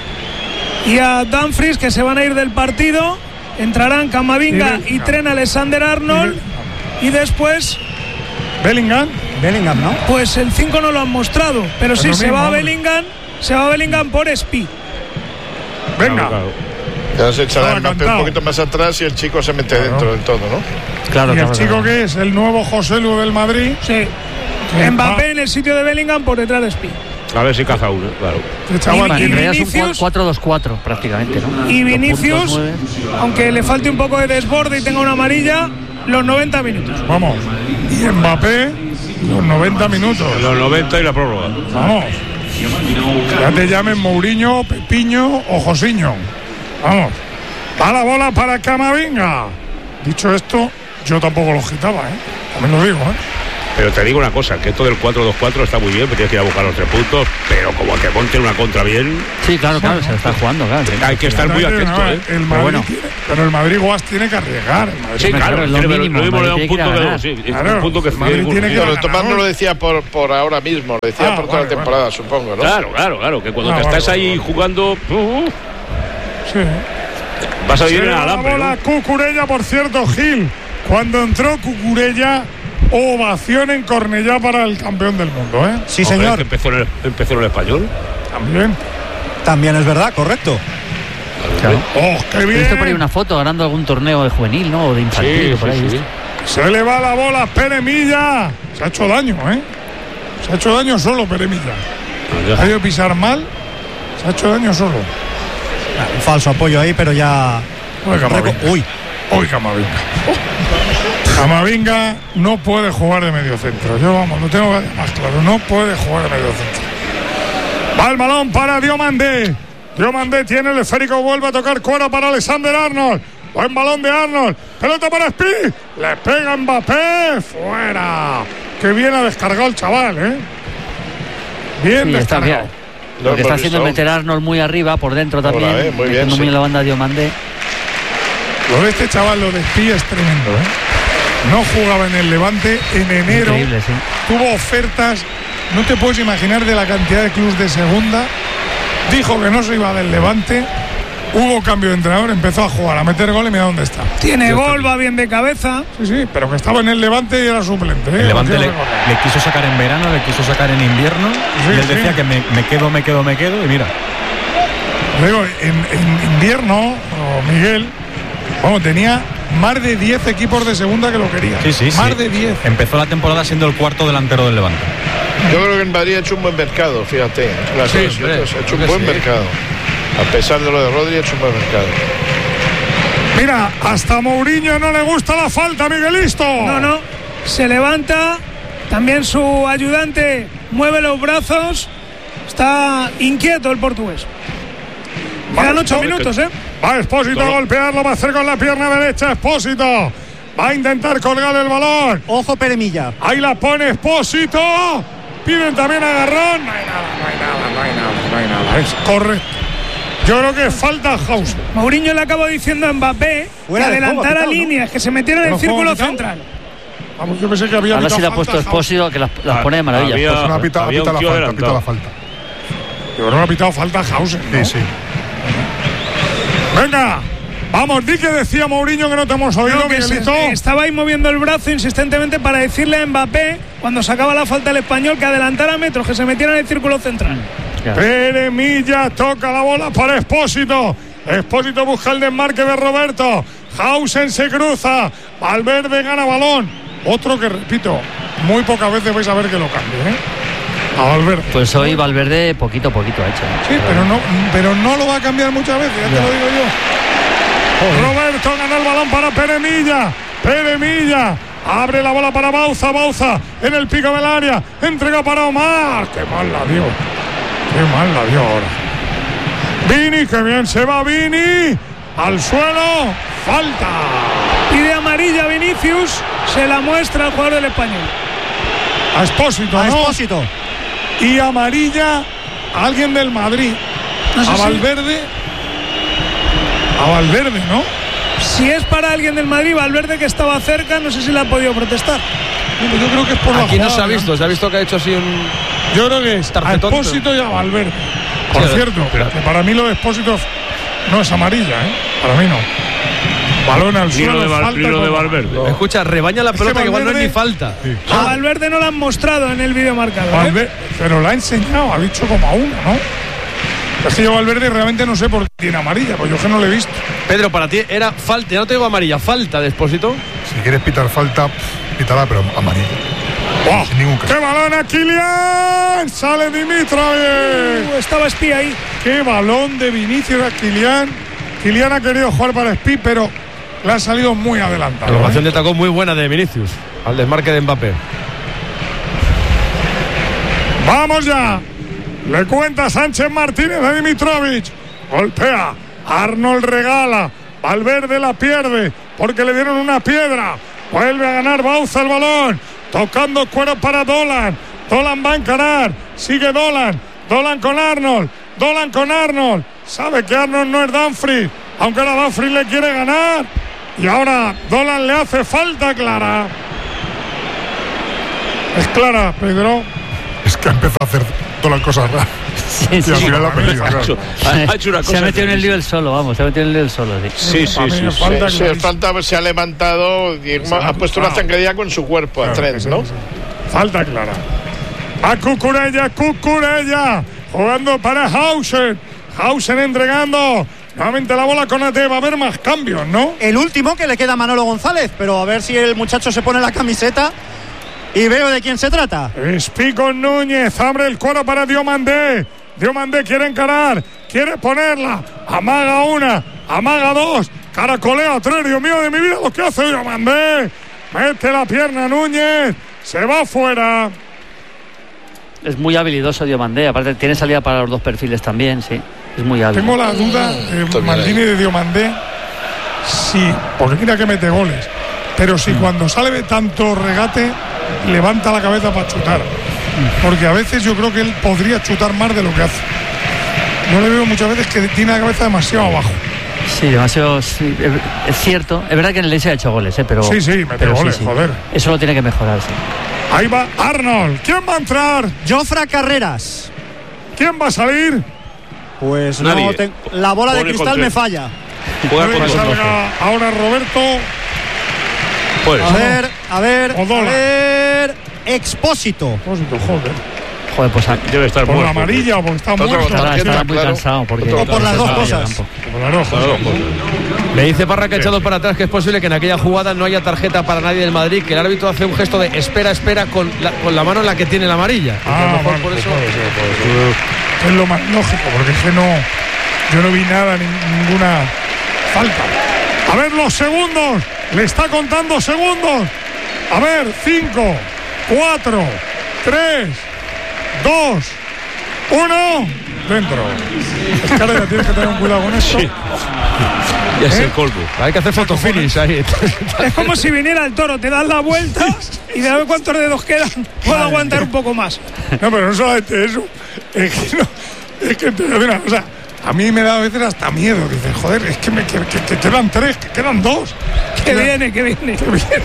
y a Dumfries, que se van a ir del partido. Entrarán Camavinga y, y Trent Alexander-Arnold. Y, y después Bellingham. Bellingham, ¿no? Pues el cinco no lo han mostrado, pero, pero sí, se va a Bellingham. Se va a Bellingham por Espí. Venga. Ya se echará Mbappé un poquito más atrás y el chico se mete claro. dentro del todo, ¿no? Claro. ¿Y claro, el chico claro. que es? ¿El nuevo José Lu del Madrid? Sí. Mbappé en el sitio de Bellingham por detrás de Espí. A ver si caza uno, claro. Y, y, y Vinicius, es un cuatro dos cuatro prácticamente, ¿no? Y Vinicius, aunque le falte un poco de desborde y tenga una amarilla, los noventa minutos. Vamos. Y Mbappé, los noventa minutos. Los noventa y la prórroga. Vamos. Ya te llamen Mourinho, Pepiño o Josiño. Vamos. Va la bola para Camavinga. Dicho esto, yo tampoco lo quitaba, ¿eh? También lo digo, ¿eh? Pero te digo una cosa, que esto del cuatro dos cuatro está muy bien, pero tienes que ir a buscar los tres puntos, pero como que monten una contra bien. Sí, claro, claro, se está jugando, claro. Hay que estar muy atento, ¿eh? El Madrid bueno. tiene, pero el Madrid Guas tiene que arriesgar. El Madrid Sí, claro, es lo tiene- mínimo, lo mismo le da un Madrid tiene punto que que ganar. sí, es Claro, un punto que Madrid es- tiene que Pero ganar. Tomás no lo decía por, por ahora mismo, lo decía Ah, por toda vale, la temporada, supongo, ¿no? Claro, claro, claro, que cuando Ah, te vale, estás vale, ahí vale. jugando, uh, uh, Sí. vas a Se vivir en le el va la alambre, bola ¿no? a Cucurella, por cierto, Gil. Cuando entró Cucurella, ovación en Cornellá para el campeón del mundo, ¿eh? Sí, Hombre, señor. que empezó en el, empezó en el español. También. También es verdad, correcto. Claro. ¡Oh, qué He visto por ahí bien! una foto ganando algún torneo de juvenil, ¿no? O de infantil, Sí, o por ahí. sí, sí. ¿viste? Se le va la bola a Peremilla. Se ha hecho daño, ¿eh? Se ha hecho daño solo Peremilla. Ha ido a pisar mal. Se ha hecho daño solo. Un falso apoyo ahí, pero ya. Uy, Camavinga. Uy, Uy, Camavinga. Camavinga no puede jugar de medio centro. Yo, vamos, lo tengo más claro. No puede jugar de medio centro. Va el balón para Diomandé. Diomandé tiene el esférico. Vuelve a tocar cuero para Alexander Arnold. Buen balón de Arnold. Pelota para Spi. Le pega Mbappé. Fuera. Qué bien ha descargado el chaval, ¿eh? Bien Sí, está descargado. bien. Lo que está haciendo es meter a Arnold muy arriba, por dentro también. Ahora, eh, muy bien, metiendo sí. muy en la banda de Diomandé. Lo de este chaval, lo de Spi es tremendo, ¿eh? No jugaba en el Levante en enero. Increíble, sí. Tuvo ofertas, no te puedes imaginar de la cantidad de clubes de segunda. Dijo que no se iba del Levante. Hubo cambio de entrenador, empezó a jugar, a meter gol y mira dónde está. Tiene gol, va bien de cabeza. Sí, sí, pero que estaba en el Levante y era suplente, ¿eh? El Levante Lo le, quiero recordar. le quiso sacar en verano, le quiso sacar en invierno. Sí, y él sí. decía que me, me quedo, me quedo, me quedo. Y mira, Digo, en, en invierno, oh, Miguel, bueno, tenía más de diez equipos de segunda que lo querían. sí, sí, más sí. de diez. Empezó la temporada siendo el cuarto delantero del Levante. Yo creo que en Madrid ha hecho un buen mercado, fíjate. Las Sí, dos y hombre, otras, ha hecho un creo que buen sí. mercado. A pesar de lo de Rodri, ha hecho un buen mercado. Mira, hasta Mourinho no le gusta la falta, Miguelisto. No, no. Se levanta. También su ayudante mueve los brazos. Está inquieto el portugués. Quedan ocho minutos, ¿eh? Va Expósito a golpearlo, va a hacer con la pierna derecha Expósito. Va a intentar colgar el balón. ojo Peremilla. Ahí la pone Expósito. Piden también agarrón. No hay nada, no hay nada, no hay nada, no hay nada. Es correcto. Yo creo que falta Hauser. Mourinho le acaba diciendo a Mbappé Fuera que de juego, adelantara quitado, ¿no? líneas, que se metiera en el ¿Pero juego círculo quitado? central. Vamos, yo pensé que había Ahora sí le ha pitado puesto falta, Expósito, que las, las pone de maravilla. había- Expósito. No, pita, Había pita un la tío falta, adelantado. pita la falta. Yo creo que ha pitado falta Hauser, ¿no? Sí, sí. Venga, vamos, di que decía Mourinho que no te hemos oído, Creo que se- Miguelito. estaba ahí moviendo el brazo insistentemente para decirle a Mbappé, cuando sacaba la falta el español, que adelantara metros, que se metiera en el círculo central. Claro. Peremilla toca la bola para Expósito. Expósito busca el desmarque de Roberto. Hausen se cruza. Valverde gana balón. Otro que, repito, muy pocas veces vais a ver que lo cambie, ¿eh? A Valverde. Pues hoy Valverde poquito a poquito ha hecho. ¿no? Sí, pero no, pero no lo va a cambiar muchas veces, ya te lo digo yo. Roberto gana el balón para Peremilla. Peremilla. Abre la bola para Bauza. Bauza en el pico del área. Entrega para Omar. Qué mal la dio. Qué mal la dio ahora. Vini, que bien se va Vini. Al suelo. Falta. Pide amarilla a Vinicius, se la muestra al jugador del español. A Expósito, A ¿no? Expósito. Y amarilla a alguien del Madrid. No sé A si- Valverde. A Valverde, ¿no? Si es para alguien del Madrid, Valverde, que estaba cerca, no sé si le ha podido protestar. Yo creo que es por la Aquí no se ha jugada, visto, se ha visto que ha hecho así un. Yo creo que es a Tarjetón, Expósito y a Valverde. Por Sí, cierto, pero- que para mí lo de Expósito no es amarilla, ¿eh? Para mí no. Balón al Ni suelo, lo de, Val- falta ni lo de como- Valverde. Escucha, rebaña la Es que pelota que igual no es Valverde- ni falta. A Valverde no lo han mostrado en el vídeo marcado. ¿eh? Valverde, pero la ha enseñado, ha dicho como a uno, ¿no? Es que yo Valverde realmente no sé por qué tiene amarilla, pues yo que no le he visto. Pedro, para ti era falta, ya no te digo amarilla, falta de Expósito. Si quieres pitar falta, pítala, pero amarilla. ¡Oh! Sin ningún caso. ¡Qué balón a Kylian! ¡Sale Dimitrovic! Uh, estaba espía ahí. ¡Qué balón de Vinicius a Kylian! Kylian ha querido jugar para Spi, pero le ha salido muy adelantado. La ¿eh? ocasión de tacón muy buena de Vinicius al desmarque de Mbappé. ¡Vamos ya! Le cuenta Sánchez Martínez a Dimitrovic. Golpea. Arnold regala. Valverde la pierde porque le dieron una piedra. Vuelve a ganar Bauza el balón. tocando cuero para Dolan. Dolan va a encarar, sigue Dolan. Dolan con Arnold, Dolan con Arnold. Sabe que Arnold no es Dumfries, aunque ahora Dumfries le quiere ganar. Y ahora Dolan le hace falta clara. Es clara, Pedro. Es que ha empezado a hacer todas las cosas raras. Sí, y sí. al final la ha perdido, claro. Ha hecho una cosa Se ha metido en el lío el solo, vamos, se ha metido en el lío el solo. Sí, sí, sí. sí, sí. Falta, sí, falta se ha levantado y se ha, ha puesto una zancadilla con su cuerpo claro, a Trent, ¿no? Sí, sí. Falta clara. A Cucurella, Cucurella. Jugando para Hausen. Hausen entregando. Nuevamente la bola con A T. Va a haber más cambios, ¿no? El último que le queda a Manolo González, pero a ver si el muchacho se pone la camiseta y veo de quién se trata. Espico Núñez abre el cuero para Diomandé. Diomandé quiere encarar, quiere ponerla. Amaga una, amaga dos, caracolea tres. Dios mío de mi vida lo que hace Diomandé. Mete la pierna Núñez, se va fuera. Es muy habilidoso Diomandé, aparte tiene salida para los dos perfiles también, sí. Es muy hábil. Tengo la duda de Maldini y de Diomandé, sí, porque mira que mete goles, pero si mm. cuando sale de tanto regate levanta la cabeza para chutar, porque a veces yo creo que él podría chutar más de lo que hace. Yo le veo muchas veces que tiene la cabeza demasiado abajo. Sí, demasiado, sí, es cierto. Es verdad que en el Leipzig ha hecho goles, ¿eh? pero sí, sí, mete goles, sí, sí. Joder. Eso lo tiene que mejorar, sí. Ahí va Arnold. ¿Quién va a entrar? Jofra Carreras. ¿Quién va a salir? Pues Nadie. no, te... la bola Pone de cristal me falla. Puede que salga ahora Roberto. Pues. A ver, a ver, Odola. a ver. Expósito. Expósito, joder. Joder, pues debe estar por muerto. la amarilla o porque está muerto. Estará, estará muy claro. cansado. Porque o por las dos cosas. Por las dos cosas. Le dice Parra que ha echado para atrás que es posible que en aquella jugada no haya tarjeta para nadie del Madrid, que el árbitro hace un gesto de espera, espera con la, con la mano en la que tiene la amarilla. Ah, a lo mejor vale, por eso. Puede ser, puede ser. Es lo más lógico, porque es que no. Yo no vi nada, ni, ninguna falta. A ver los segundos. Le está contando segundos. A ver, cinco, cuatro, tres, dos, uno. Dentro. Escalera, tienes que tener un cuidado con esto. Sí. Ya es ¿Eh? el colmo. Hay que hacer fotofinish ahí. Es como si viniera el toro, te das la vuelta y de a ver cuántos dedos quedan. Puedo aguantar un poco más. No, pero no solamente eso. Es que no. Es que te una cosa. A mí me da a veces hasta miedo. Dices, joder, es que me que, que, que quedan tres, que quedan dos. Que viene, que viene. Que viene.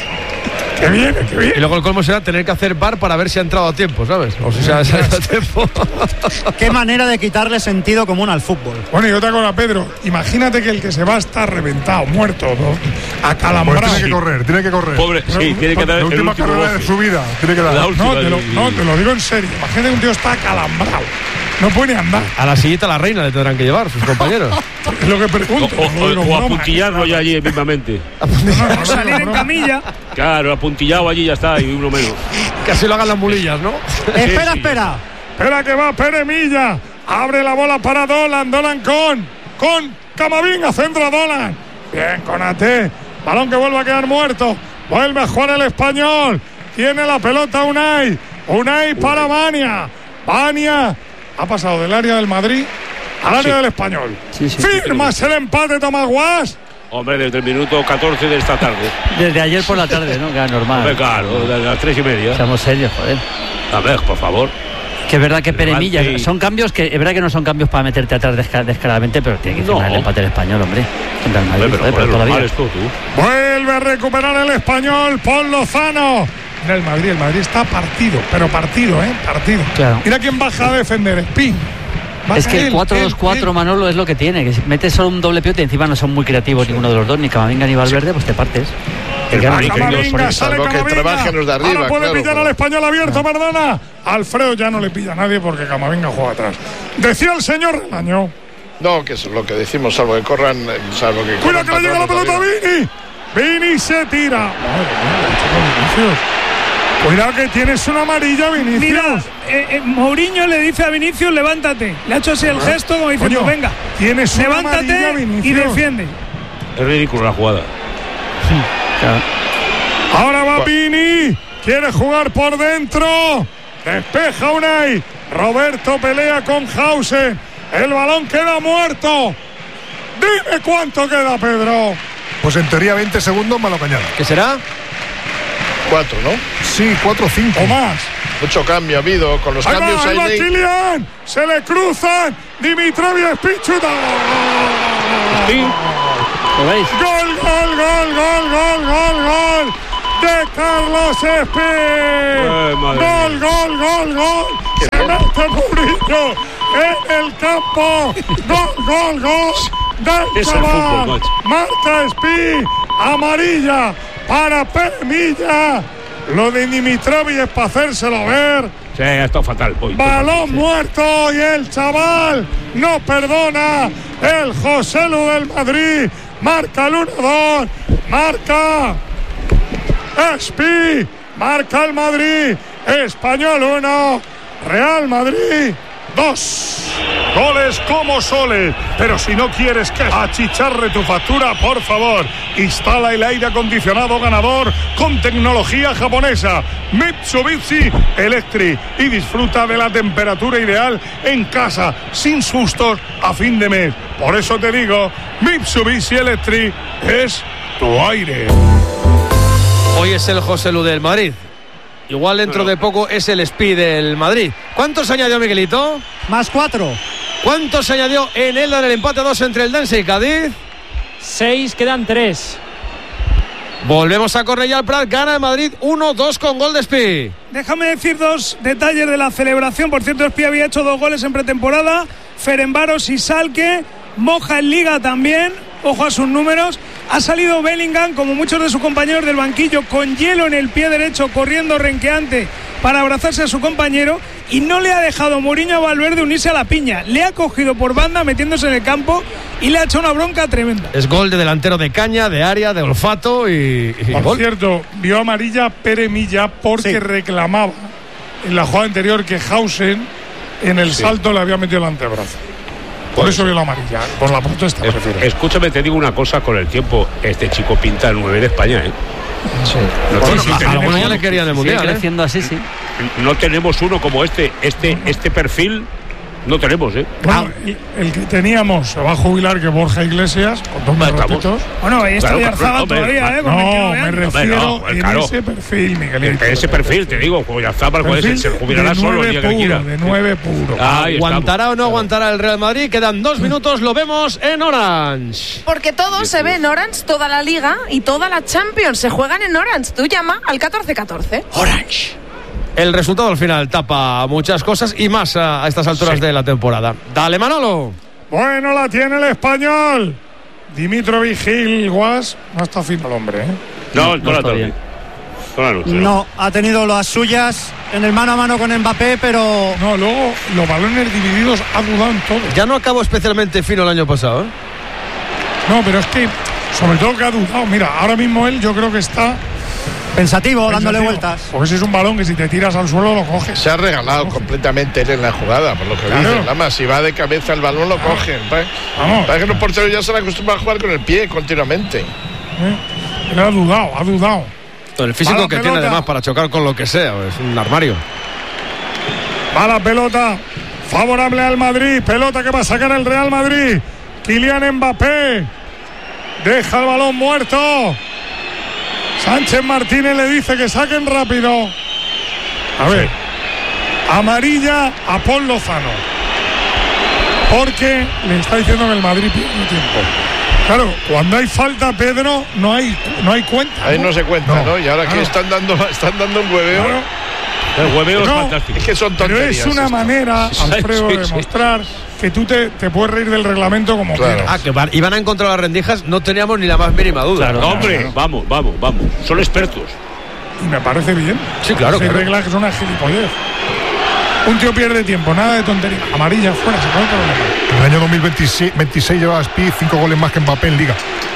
Que viene, que viene. Y luego el colmo será tener que hacer bar para ver si ha entrado a tiempo, ¿sabes? O si se ha salido a tiempo. Qué manera de quitarle sentido común al fútbol. Bueno, y otra cosa, Pedro. Imagínate que el que se va está reventado, muerto, ¿no? Acalambrado. Pues tiene que correr, tiene que correr. Pobre, Pero, sí, tiene que dar la última carrera golpe de su vida. Tiene que dar. No te, lo, no, te lo digo en serio. Imagínate que un tío está acalambrado. No puede ni andar. A la sillita la reina le tendrán que llevar sus compañeros. Es lo que pregunto. O, o, o, o apuntillarlo ya allí mismamente. No, no, salir en camilla. Claro, apuntillado allí ya está, y uno menos. Que así lo hagan las mulillas, ¿no? Espera, sí, espera. Espera que va Pere Milla. Abre la bola para Dolan. Dolan con. Con Camavinga. Centra Dolan. Bien, con A T. Balón que vuelve a quedar muerto. Vuelve a jugar el español. Tiene la pelota Unai. Unai para Bania. Bania. Ha pasado del área del Madrid al área sí. del español. Sí, sí, ¿Firmas sí, sí. el empate, Tomás Guas? Hombre, desde el minuto catorce de esta tarde. Desde ayer por la tarde, ¿no? Que era normal. Hombre, claro, desde las tres y media. Seamos serios, joder. A ver, por favor. Que es verdad que Pere Milla, y... son cambios que es verdad que no son cambios para meterte atrás desca- descaradamente, pero tiene que firmar no. el empate el español, hombre. Contra el Madrid, hombre, pero, joder, pero todavía. Esto, tú. Vuelve a recuperar el español, Paul Lozano. Mira el Madrid, el Madrid está partido, pero partido, ¿eh? Partido. Claro. Mira quién baja a defender, Spin. Es que el cuatro dos cuatro, Manolo, es lo que tiene, que si metes solo un doble pivote, encima no son muy creativos sí. ninguno de los dos, ni Camavinga ni Valverde, pues te partes. El Camavinga, sale Camavinga. Que trabajen los de arriba, ahora puede claro, pillar claro. al español abierto, perdona. Alfredo ya no le pilla a nadie porque Camavinga juega atrás. Decía el señor Relaño. No, que es lo que decimos, salvo que corran, salvo que Cuidado que le llega la pelota a Vini. Vini se tira. Madre mía, cuidado que tienes una amarilla, Vinicius. Mira, eh, eh, Mourinho le dice a Vinicius, levántate. Le ha hecho así el gesto como diciendo, Coño, venga, tienes una levántate amarilla, y defiende. Es ridículo la jugada. Sí, claro. Ahora va Vini. Quiere jugar por dentro. Despeja Unai. Roberto pelea con Hausen. El balón queda muerto. Dime cuánto queda, Pedro. Pues en teoría veinte segundos más la cañada. ¿Qué será? Cuatro, ¿no? Sí. Sí, cuatro cinco. O más. Mucho cambio ha habido. Con los Ahí cambios va, ahí va hay. Kylian. Se le cruzan. Dimitrov y Spichuta. Sí. ¿Lo veis? Gol, gol, gol, gol, gol, gol, gol. De Carlos Espí. Eh, Gol, gol, gol, gol. Se mete Mourinho en el campo. Gol, gol, gol. Del Es el chaval. fútbol, macho. Marca Espí. Amarilla para Permilla. Lo de Dimitrovic es para hacérselo ver. Sí, ha estado fatal hoy. Balón muerto y el chaval no perdona. El José Lu del Madrid marca el uno dos. Marca Espi. Marca el Madrid. Español uno. Real Madrid dos. Goles como soles. Pero si no quieres que achicharre tu factura, por favor, instala el aire acondicionado ganador con tecnología japonesa Mitsubishi Electric y disfruta de la temperatura ideal en casa, sin sustos a fin de mes. Por eso te digo, Mitsubishi Electric es tu aire. Hoy es el José Lu del Madrid. Igual dentro de poco es el Speed del Madrid. ¿Cuántos añadió Miguelito? Más cuatro. ¿Cuántos añadió en el, en el empate a dos entre el Dense y Cádiz? Seis, quedan tres. Volvemos a Cornellà al Prat. Gana el Madrid uno dos con gol de Speed. Déjame decir dos detalles de la celebración. Por cierto, Espí había hecho dos goles en pretemporada. Ferencváros y Salque. Moja en Liga también. Ojo a sus números. Ha salido Bellingham, como muchos de sus compañeros del banquillo, con hielo en el pie derecho, corriendo renqueante para abrazarse a su compañero, y no le ha dejado Mourinho a Valverde unirse a la piña. Le ha cogido por banda metiéndose en el campo y le ha hecho una bronca tremenda. Es gol de delantero de caña, de área, de olfato y, y Por gol. cierto, vio amarilla Pere Milla porque Sí. reclamaba en la jugada anterior que Hausen en el Sí. salto le había metido el antebrazo. Por eso vio la amarilla, por la protesta, Es- prefiero. escúchame, te digo una cosa, con el tiempo este chico pinta el nueve de España, ¿eh? Sí. No, Bueno, sí, a- tenemos algunos ya uno. le querían el Sigue mundial, ¿eh? creciendo así, sí. No tenemos uno como este, este, este perfil no tenemos, ¿eh? Bueno, el, el que teníamos se va a jubilar, que Borja Iglesias, con todos mis Estamos. respetos. Bueno, ahí está Claro, Yarzábal hombre, todavía, hombre, ¿eh? Con No, veintinueve me años. refiero no, en claro. ese perfil, Miguelito. Ese perfil, te digo, como ya está, pues Perfil se jubilará de solo el nueve día que puro, quiera. de nueve puro. Ahí estamos. ¿Aguantará o no aguantará el Real Madrid? Quedan dos minutos, lo vemos en Orange. Porque todo se ve en Orange, toda la Liga y toda la Champions se juegan en Orange. Tú llama al catorce catorce. Orange. El resultado al final tapa muchas cosas y más a, a estas alturas Sí. de la temporada. Dale, Manolo. Bueno, la tiene el español. Dimitrovic Gil Guas. No está fino el hombre, ¿eh? No, No toda la está tarde. bien. Toda la noche. No, ha tenido las suyas en el mano a mano con Mbappé, pero No, luego los balones divididos ha dudado en todo. Ya no acabó especialmente fino el año pasado, ¿eh? No, pero es que, sobre todo que ha dudado. Mira, ahora mismo él yo creo que está pensativo, dándole pensativo, vueltas. Porque ese es un balón que si te tiras al suelo lo coges. Se ha regalado completamente él en la jugada, por lo que Claro. dicen. Además, si va de cabeza el balón, lo cogen. Vamos. Parece que los porteros ya se han acostumbrado a jugar con el pie continuamente. ¿Eh? Él ha dudado, ha dudado. El físico Mala que pelota. tiene además para chocar con lo que sea, es un armario. Va la pelota favorable al Madrid. Pelota que va a sacar el Real Madrid. Kylian Mbappé deja el balón muerto. Sánchez Martínez le dice que saquen rápido. A ver, amarilla a Paul Lozano, porque le está diciendo que el Madrid pierde tiempo. Claro, cuando hay falta, Pedro, no hay, no hay cuenta. Ahí no se cuenta, ¿no? Y ahora Claro. que están dando, están dando un hueveo. Claro. El hueveo es No, fantástico. Es que son Pero tonterías. es una esto. manera, Sí, Alfredo, sí, de sí. demostrar que tú te, te puedes reír del reglamento como Claro. quieras. Ah, que van, iban a encontrar las rendijas, no teníamos ni la más mínima duda. Claro. No, hombre, vamos, vamos, vamos. Son expertos. Y me parece bien. Sí, claro, Hay claro. reglas que son una gilipollez. Un tío pierde tiempo, nada de tontería. Amarilla, fuera, se acabó el problema. En el año dos mil veintiséis, veintiséis lleva Speed cinco goles más que Mbappé en Liga.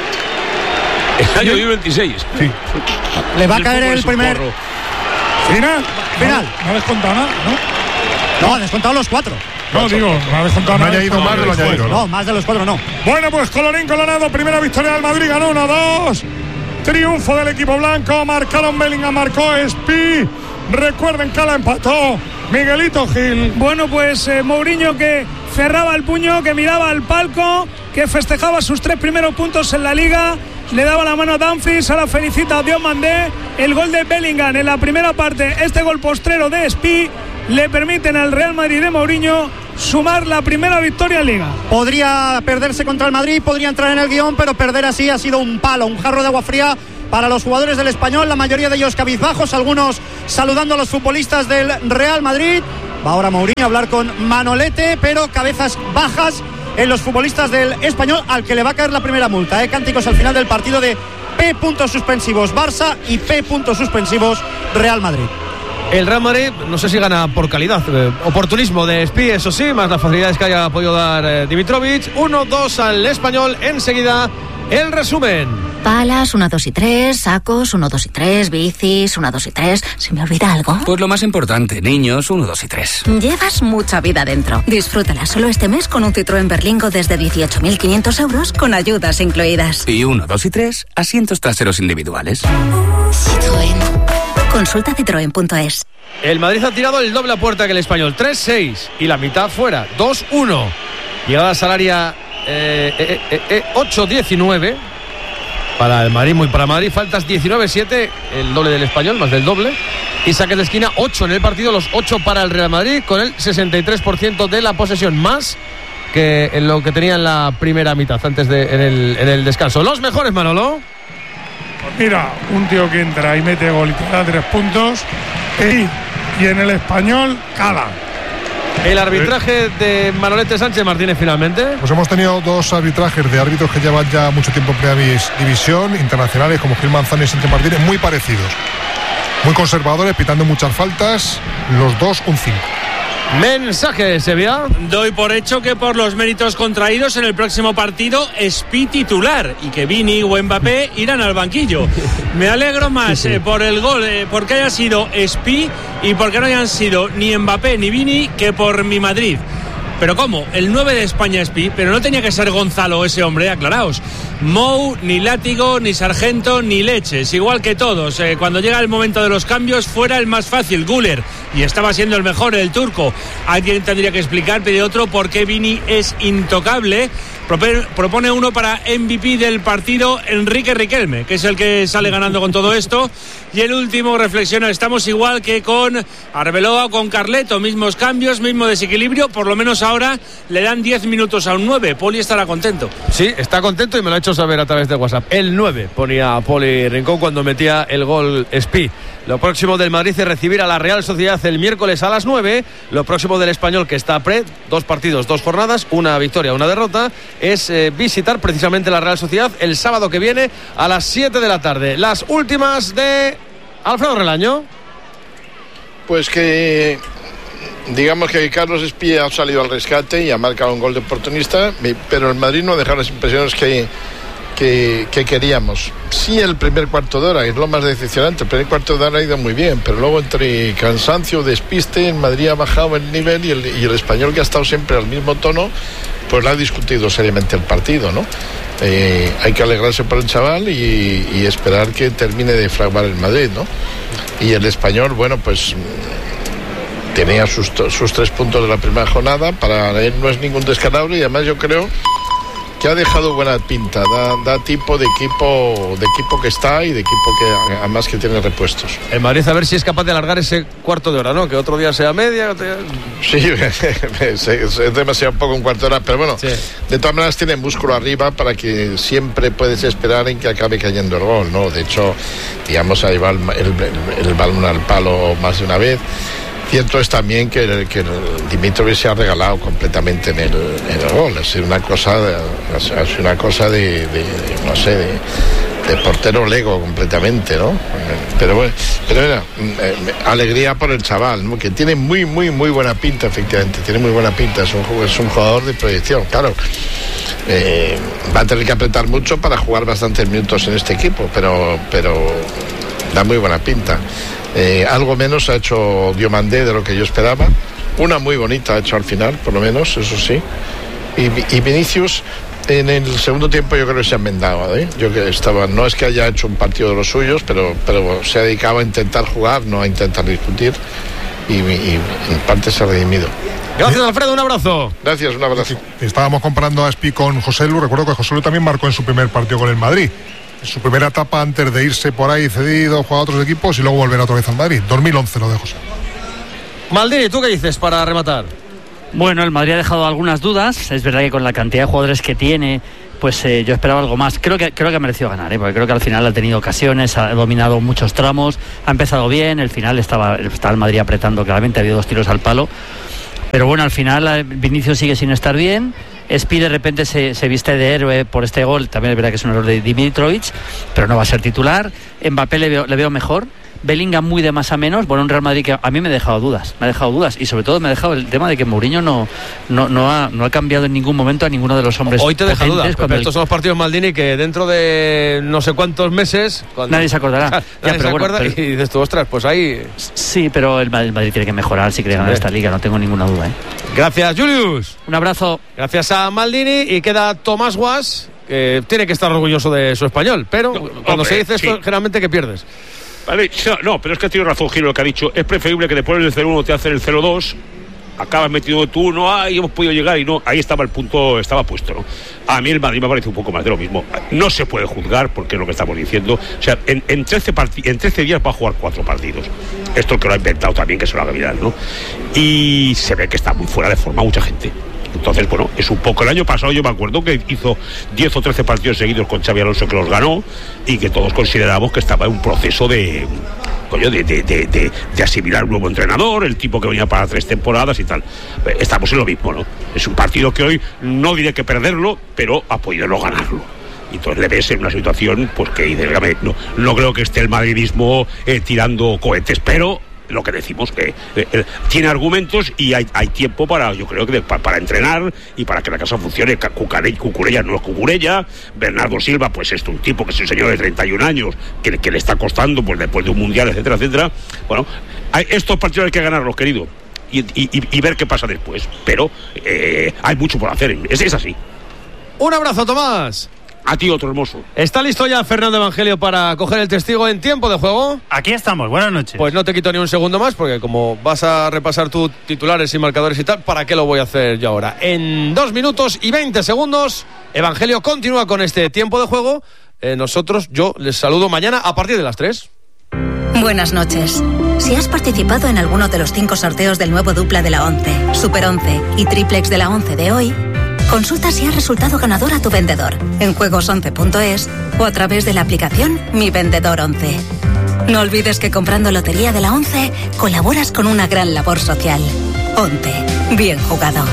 El año dos mil veintiséis. Sí. Le va a El caer fútbol el es un primer. porro. Final. Final. No, no ha descontado nada, ¿no? No, ha descontado los cuatro. No, digo, no ha descontado No ha nada. añadido más de lo añadido, ¿no? No, más de los cuatro no. Bueno, pues colorín colorado, primera victoria del Madrid, ganó uno dos. Triunfo del equipo blanco, marcaron Bellingham, marcó Espi. Recuerden que la empató Miguelito Gil. Bueno, pues eh, Mourinho, que cerraba el puño, que miraba al palco, que festejaba sus tres primeros puntos en la Liga le daba la mano a Dumfries, ahora felicita a Diomandé. El gol de Bellingham en la primera parte, este gol postrero de Espí, le permiten al Real Madrid de Mourinho sumar la primera victoria en Liga. Podría perderse contra el Madrid, podría entrar en el guión, pero perder así ha sido un palo, un jarro de agua fría para los jugadores del Español, la mayoría de ellos cabizbajos, algunos saludando a los futbolistas del Real Madrid. Va ahora Mourinho a hablar con Manolete, pero cabezas bajas en los futbolistas del Español, al que le va a caer la primera multa, ¿eh? Cánticos al final del partido de P puntos suspensivos Barça y P puntos suspensivos Real Madrid. El Real Madrid, no sé si gana por calidad, eh, oportunismo de Espí, eso sí, más las facilidades que haya podido dar eh, Dimitrovic. uno dos al Español, enseguida el resumen. Palas, uno, dos y tres, sacos, uno, dos y tres, bicis, uno, dos y tres. ¿Se me olvida algo? Pues lo más importante, niños, uno, dos y tres. Llevas mucha vida dentro. Disfrútala solo este mes con un Citroën Berlingo desde dieciocho mil quinientos euros con ayudas incluidas. Y uno, dos y tres, asientos traseros individuales. Citroën. Consulta citroen punto es. El Madrid ha tirado el doble a puerta que el Español, tres seis, y la mitad fuera, dos uno. Llegada salaria eh, eh, eh, eh, ocho diecinueve para el Madrid, muy para Madrid. Faltas diecinueve siete, el doble del Español, más del doble. Y saques de esquina ocho en el partido, los ocho para el Real Madrid, con el sesenta y tres por ciento de la posesión, más que en lo que tenía en la primera mitad, antes de en el, en el descanso. Los mejores, Manolo. Mira, un tío que entra y mete gol y te da tres puntos, y, y en el Español cala. El arbitraje de Manolete Sánchez Martínez finalmente. Pues hemos tenido dos arbitrajes de árbitros que llevan ya mucho tiempo en primera división, internacionales como Gil Manzano y Sánchez Martínez, muy parecidos, muy conservadores, pitando muchas faltas, los dos un cinco. Mensaje, Sevilla. Doy por hecho que por los méritos contraídos en el próximo partido Espí titular y que Vini o Mbappé irán al banquillo. Me alegro más sí, sí. Eh, por el gol, eh, porque haya sido Espí y porque no hayan sido ni Mbappé ni Vini, que por mi Madrid. Pero ¿cómo? El nueve de España Espí, pero no tenía que ser Gonzalo ese hombre, aclaraos. Mou, ni Látigo, ni Sargento, ni Leches, igual que todos. Eh, cuando llega el momento de los cambios, fuera el más fácil, Güler, y estaba siendo el mejor, el turco. Alguien tendría que explicar, pide otro, por qué Vini es intocable. Propone uno para M V P del partido, Enrique Riquelme, que es el que sale ganando con todo esto. Y el último reflexiona, estamos igual que con Arbeloa o con Carleto, mismos cambios, mismo desequilibrio, por lo menos ahora le dan diez minutos a un nueve. Poli estará contento. Sí, está contento y me lo ha hecho saber a través de WhatsApp. El nueve ponía Poli Rincón cuando metía el gol Espí. Lo próximo del Madrid es recibir a la Real Sociedad el miércoles a las nueve. Lo próximo del Español, que está pre, dos partidos, dos jornadas, una victoria, una derrota, es eh, visitar precisamente la Real Sociedad el sábado que viene a las siete de la tarde. Las últimas de Alfredo Relaño. Pues que digamos que Carlos Espí ha salido al rescate y ha marcado un gol de oportunista, pero el Madrid no ha dejado las impresiones que Que, que queríamos. Sí, el primer cuarto de hora es lo más decepcionante. El primer cuarto de hora ha ido muy bien, pero luego entre cansancio, despiste, en Madrid ha bajado el nivel y el, y el Español, que ha estado siempre al mismo tono, pues le ha discutido seriamente el partido, ¿no? Eh, hay que alegrarse por el chaval y, y esperar que termine de fraguar el Madrid, ¿no? Y el Español, bueno, pues tenía sus, sus tres puntos de la primera jornada. Para él no es ningún descalabro y además yo creo que ha dejado buena pinta, da, da tipo de equipo de equipo que está y de equipo que además que tiene repuestos. En Madrid, a ver si es capaz de alargar ese cuarto de hora, ¿no? Que otro día sea media. Otro día... Sí, es, es demasiado poco un cuarto de hora, pero bueno, sí. De todas maneras tiene músculo arriba para que siempre puedes esperar en que acabe cayendo el gol, ¿no? De hecho, digamos, ha llevado el, el, el balón al palo más de una vez. Cierto es también que, el, que el Dimitrovic se ha regalado completamente en el, en el gol. Ha sido una cosa, de, ha sido una cosa de, de, de no sé, de, de portero lego completamente, ¿no? Pero bueno, pero mira, eh, alegría por el chaval, ¿no? Que tiene muy, muy, muy buena pinta, efectivamente, tiene muy buena pinta. Es un, es un jugador de proyección, claro. Eh, va a tener que apretar mucho para jugar bastantes minutos en este equipo, pero, pero da muy buena pinta. Eh, algo menos ha hecho Diomandé de lo que yo esperaba. Una muy bonita ha hecho al final, por lo menos, eso sí. Y, y Vinicius en el segundo tiempo yo creo que se ha enmendado, ¿eh? Yo que estaba, no es que haya hecho un partido de los suyos, pero, pero se ha dedicado a intentar jugar, no a intentar discutir. Y, y en parte se ha redimido. Gracias, Alfredo, un abrazo. Gracias, un abrazo. Estábamos comparando a Espí con José Lu. Recuerdo que José Lu también marcó en su primer partido con el Madrid. su primera etapa antes de irse por ahí cedido, jugar a otros equipos y luego volver otra vez al Madrid. dos mil once lo dejo. Maldini, ¿tú qué dices para rematar? Bueno, el Madrid ha dejado algunas dudas. Es verdad que con la cantidad de jugadores que tiene, pues eh, yo esperaba algo más. Creo que creo que ha merecido ganar, ¿eh? Porque creo que al final ha tenido ocasiones, ha dominado muchos tramos, ha empezado bien. El final estaba, estaba el Madrid apretando claramente, ha habido dos tiros al palo. Pero bueno, al final Vinicius sigue sin estar bien. Spi de repente se, se viste de héroe por este gol. También es verdad que es un error de Dimitrovic, pero no va a ser titular. Mbappé le veo, le veo mejor. Bellingham muy de más a menos. Bueno, un Real Madrid que a mí me ha dejado dudas, me ha dejado dudas y sobre todo me ha dejado el tema de que Mourinho no, no, no, ha, no ha cambiado en ningún momento a ninguno de los hombres. Hoy te deja dudas, pero el... estos son los partidos, Maldini, que dentro de no sé cuántos meses cuando... nadie se acordará. Nadie ya, se pero acuerda bueno, pero... y dices tú, ostras, pues ahí... Sí, pero el Madrid, el Madrid tiene que mejorar si quiere ganar esta liga, no tengo ninguna duda, ¿eh? Gracias, Julius. Un abrazo. Gracias a Maldini y queda Tomás Guas, que tiene que estar orgulloso de su español, pero no, cuando hombre, se dice esto, sí. Generalmente que pierdes. Vale, no, pero es que ha tenido razón Giro lo que ha dicho. Es preferible que después del cero uno te hacen el cero dos, acabas metiendo tú uno, ahí hemos podido llegar y no, ahí estaba el punto, estaba puesto, ¿no? A mí el Madrid me parece un poco más de lo mismo. No se puede juzgar porque es lo que estamos diciendo. O sea, en, en, trece, part- en trece días va a jugar cuatro partidos. Esto que lo ha inventado también, que se lo haga mirar, ¿no? Y se ve que está muy fuera de forma mucha gente. Entonces, bueno, es un poco... El año pasado yo me acuerdo que hizo diez o trece partidos seguidos con Xabi Alonso que los ganó y que todos consideramos que estaba en un proceso de... Coño, de, de, de, de, de asimilar un nuevo entrenador, el tipo que venía para tres temporadas y tal. Estamos en lo mismo, ¿no? Es un partido que hoy no diré que perderlo, pero ha podido no ganarlo. Y entonces le ves en una situación, pues que no, no creo que esté el madridismo eh, tirando cohetes, pero... lo que decimos que eh, eh, tiene argumentos y hay, hay tiempo para, yo creo que de, para, para entrenar y para que la casa funcione. Cucurella, Cucurella no es Cucurella, Bernardo Silva pues es un tipo que es un señor de treinta y un años que, que le está costando pues después de un mundial, etcétera, etcétera. Bueno, hay, estos partidos hay que ganarlos, querido, y, y, y ver qué pasa después, pero eh, hay mucho por hacer, es, es así. Un abrazo, Tomás. A ti otro hermoso. ¿Está listo ya Fernando Evangelio para coger el testigo en tiempo de juego? Aquí estamos, buenas noches. Pues no te quito ni un segundo más, porque como vas a repasar tus titulares y marcadores y tal, ¿para qué lo voy a hacer yo ahora? En dos minutos y veinte segundos, Evangelio continúa con este tiempo de juego. Eh, nosotros, yo les saludo mañana a partir de las tres. Buenas noches. Si has participado en alguno de los cinco sorteos del nuevo dupla de la once, Super once y Triplex de la once de hoy, consulta si has resultado ganador a tu vendedor en juegos once punto es o a través de la aplicación Mi Vendedor once. No olvides que comprando Lotería de la once colaboras con una gran labor social. once. Bien jugado.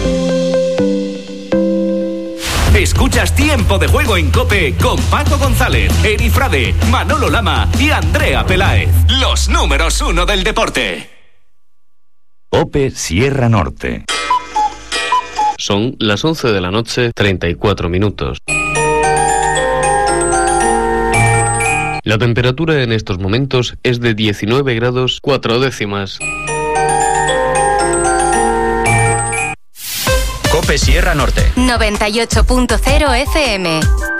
Escuchas Tiempo de Juego en COPE con Paco González, Eri Frade, Manolo Lama y Andrea Peláez. Los números uno del deporte. COPE Sierra Norte. Son las once de la noche, treinta y cuatro minutos. La temperatura en estos momentos es de diecinueve grados cuatro décimas. COPE Sierra Norte. noventa y ocho punto cero F M.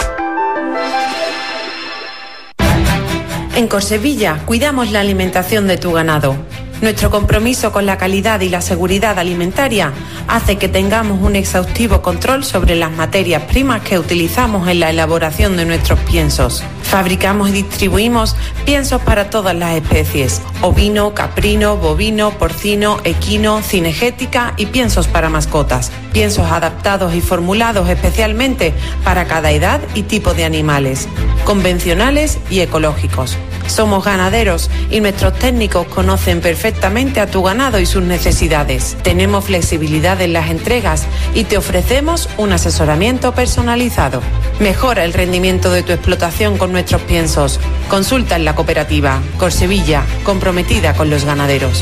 En Corsevilla cuidamos la alimentación de tu ganado. Nuestro compromiso con la calidad y la seguridad alimentaria hace que tengamos un exhaustivo control sobre las materias primas que utilizamos en la elaboración de nuestros piensos. Fabricamos y distribuimos piensos para todas las especies: ovino, caprino, bovino, porcino, equino, cinegética y piensos para mascotas. Piensos adaptados y formulados especialmente para cada edad y tipo de animales, convencionales y ecológicos. Somos ganaderos y nuestros técnicos conocen perfectamente a tu ganado y sus necesidades. Tenemos flexibilidad en las entregas y te ofrecemos un asesoramiento personalizado. Mejora el rendimiento de tu explotación con nuestros piensos. Consulta en la cooperativa Corsevilla, comprometida con los ganaderos.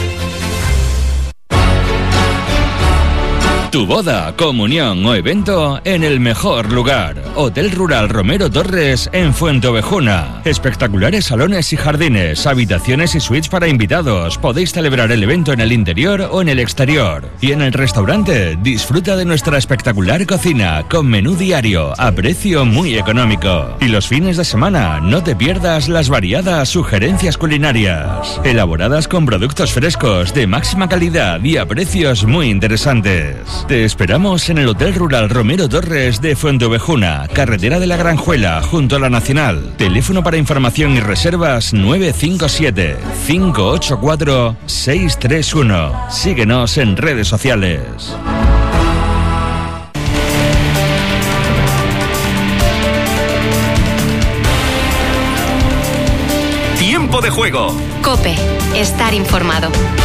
Tu boda, comunión o evento en el mejor lugar. Hotel Rural Romero Torres en Fuenteovejuna. Espectaculares salones y jardines, habitaciones y suites para invitados. Podéis celebrar el evento en el interior o en el exterior. Y en el restaurante, disfruta de nuestra espectacular cocina con menú diario a precio muy económico. Y los fines de semana, no te pierdas las variadas sugerencias culinarias, elaboradas con productos frescos de máxima calidad y a precios muy interesantes. Te esperamos en el Hotel Rural Romero Torres de Fuenteovejuna, carretera de la Granjuela, junto a la Nacional. Teléfono para información y reservas nueve cinco siete, cinco ocho cuatro, seis tres uno. Síguenos en redes sociales. Tiempo de juego. COPE. Estar informado.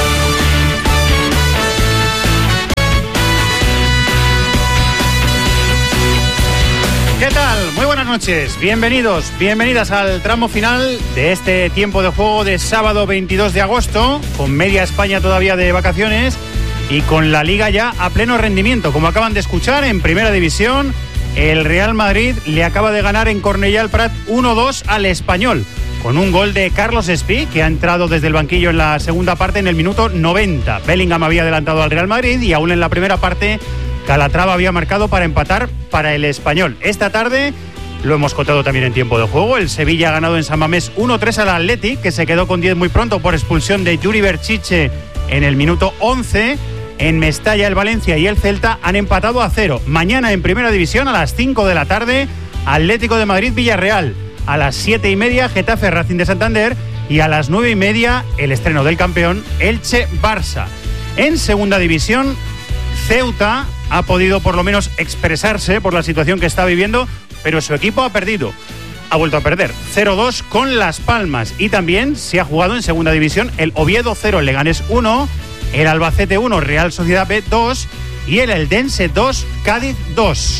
¿Qué tal? Muy buenas noches. Bienvenidos, bienvenidas al tramo final de este tiempo de juego de sábado veintidós de agosto, con media España todavía de vacaciones y con la Liga ya a pleno rendimiento. Como acaban de escuchar, en Primera División, el Real Madrid le acaba de ganar en Cornellà el Prat uno dos al Español, con un gol de Carlos Espí, que ha entrado desde el banquillo en la segunda parte en el minuto noventa. Bellingham había adelantado al Real Madrid y aún en la primera parte Calatrava había marcado para empatar para el Español. Esta tarde, lo hemos contado también en tiempo de juego, el Sevilla ha ganado en San Mamés uno tres al Athletic, que se quedó con diez muy pronto por expulsión de Yuri Berchiche en el minuto once. En Mestalla el Valencia y el Celta han empatado a cero. Mañana en Primera División a las cinco de la tarde, Atlético de Madrid Villarreal. A las siete y media, Getafe Racing de Santander. Y a las nueve y media, el estreno del campeón, Elche Barça. En Segunda División, Ceuta ha podido por lo menos expresarse por la situación que está viviendo, pero su equipo ha perdido. Ha vuelto a perder cero dos con Las Palmas. Y también se ha jugado en Segunda División el Oviedo cero, Leganés uno, el Albacete uno, Real Sociedad B dos y el Eldense dos, Cádiz dos.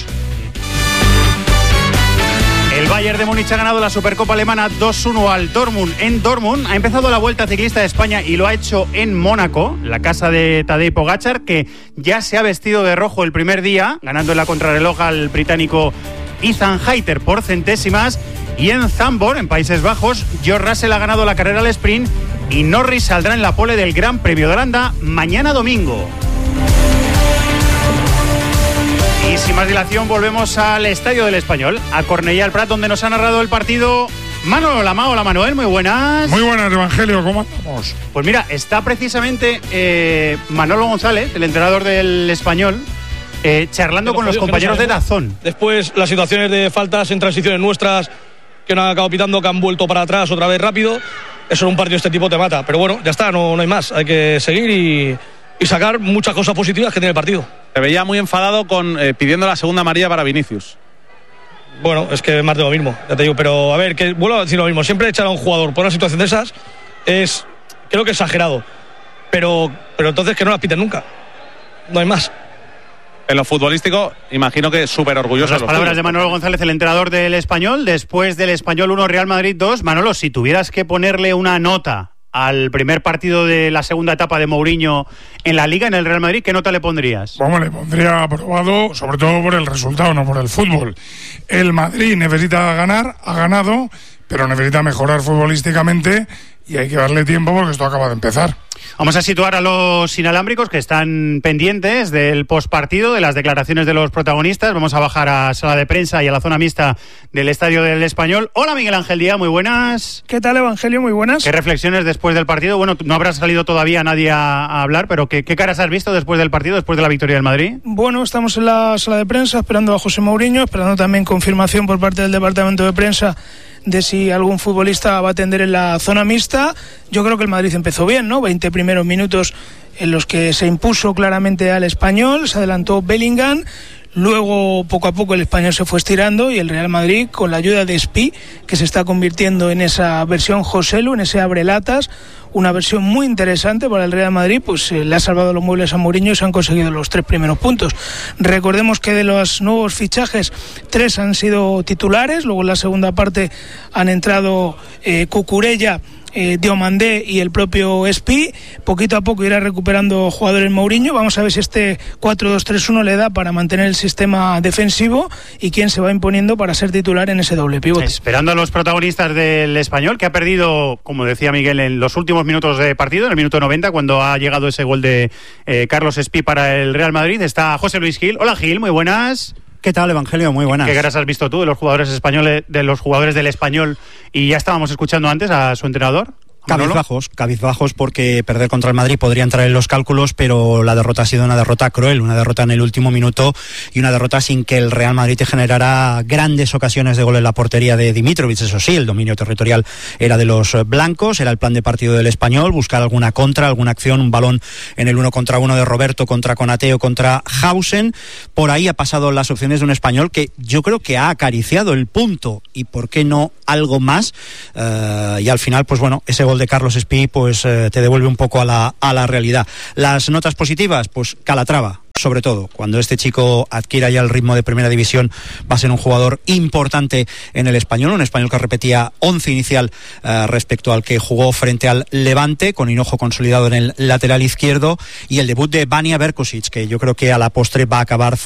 El Bayern de Múnich ha ganado la Supercopa Alemana dos uno al Dortmund en Dortmund. Ha empezado la Vuelta Ciclista de España y lo ha hecho en Mónaco, la casa de Tadej Pogačar, que ya se ha vestido de rojo el primer día, ganando en la contrarreloj al británico Ethan Hayter por centésimas. Y en Zandvoort, en Países Bajos, George Russell ha ganado la carrera al sprint y Norris saldrá en la pole del Gran Premio de Holanda mañana domingo. Y sin más dilación, volvemos al Estadio del Español, a Cornellà el Prat, donde nos ha narrado el partido Manolo Lama. Hola Manuel, muy buenas. Muy buenas, Evangelio, ¿cómo andamos? Pues mira, está precisamente eh, Manolo González, el entrenador del Español, eh, charlando con los compañeros de Dazón. Después las situaciones de faltas en transiciones nuestras que no han acabado pitando, que han vuelto para atrás otra vez rápido. Eso en un partido de este tipo te mata. Pero bueno, ya está, no, no hay más. Hay que seguir y, y sacar muchas cosas positivas que tiene el partido. Se veía muy enfadado con eh, pidiendo la segunda amarilla para Vinicius. Bueno, es que es más de lo mismo, ya te digo. Pero a ver, que vuelvo a decir lo mismo. Siempre echar a un jugador por una situación de esas es, creo que exagerado. Pero, pero entonces que no las piten nunca. No hay más. En lo futbolístico, imagino que súper orgulloso. Las palabras de Manolo González, el entrenador del Español, después del Español uno, Real Madrid dos. Manolo, si tuvieras que ponerle una nota al primer partido de la segunda etapa de Mourinho en la Liga, en el Real Madrid, ¿qué nota le pondrías? Bueno, le pondría aprobado, sobre todo por el resultado, no por el fútbol. El Madrid necesita ganar, ha ganado, pero necesita mejorar futbolísticamente y hay que darle tiempo porque esto acaba de empezar. Vamos a situar a los inalámbricos que están pendientes del postpartido, de las declaraciones de los protagonistas. Vamos a bajar a sala de prensa y a la zona mixta del Estadio del Español. Hola Miguel Ángel Díaz, muy buenas. ¿Qué tal, Evangelio? Muy buenas. ¿Qué reflexiones después del partido? Bueno, no habrá salido todavía nadie a, a hablar, pero ¿qué, ¿qué caras has visto después del partido, después de la victoria del Madrid? Bueno, estamos en la sala de prensa esperando a José Mourinho, esperando también confirmación por parte del departamento de prensa de si algún futbolista va a atender en la zona mixta. Yo creo que el Madrid empezó bien, ¿no? veinte primeros minutos en los que se impuso claramente al Español, se adelantó Bellingham, luego poco a poco el Español se fue estirando y el Real Madrid, con la ayuda de Espí, que se está convirtiendo en esa versión Joselu, en ese abrelatas, una versión muy interesante para el Real Madrid, pues eh, le ha salvado los muebles a Mourinho y se han conseguido los tres primeros puntos. Recordemos que de los nuevos fichajes, tres han sido titulares, luego en la segunda parte han entrado eh, Cucurella, Eh, Diomandé y el propio Espí. Poquito a poco irá recuperando jugadores Mourinho. Vamos a ver si este cuatro dos tres uno le da para mantener el sistema defensivo y quién se va imponiendo para ser titular en ese doble pivote. Esperando a los protagonistas del Español, que ha perdido, como decía Miguel, en los últimos minutos de partido, en el minuto noventa, cuando ha llegado ese gol de eh, Carlos Espí para el Real Madrid. Está José Luis Gil. Hola Gil, muy buenas. ¿Qué tal, Evangelio? Muy buenas. ¿Qué caras has visto tú de los jugadores españoles, de los jugadores del Español? Y ya estábamos escuchando antes a su entrenador, Cabizbajos, cabizbajos porque perder contra el Madrid podría entrar en los cálculos, pero la derrota ha sido una derrota cruel, una derrota en el último minuto y una derrota sin que el Real Madrid te generara grandes ocasiones de gol en la portería de Dimitrovic. Eso sí, el dominio territorial era de los blancos, era el plan de partido del Español, buscar alguna contra, alguna acción, un balón en el uno contra uno de Roberto contra Konaté o contra Hausen. Por ahí ha pasado las opciones de un Español que yo creo que ha acariciado el punto y por qué no algo más, uh, y al final pues bueno, ese gol de Carlos Espí pues eh, te devuelve un poco a la, a la realidad. Las notas positivas, pues Calatrava, sobre todo, cuando este chico adquiera ya el ritmo de primera división, va a ser un jugador importante en el Español, un Español que repetía once inicial eh, respecto al que jugó frente al Levante, con Hinojo consolidado en el lateral izquierdo, y el debut de Vanja Berkosic, que yo creo que a la postre va a acabar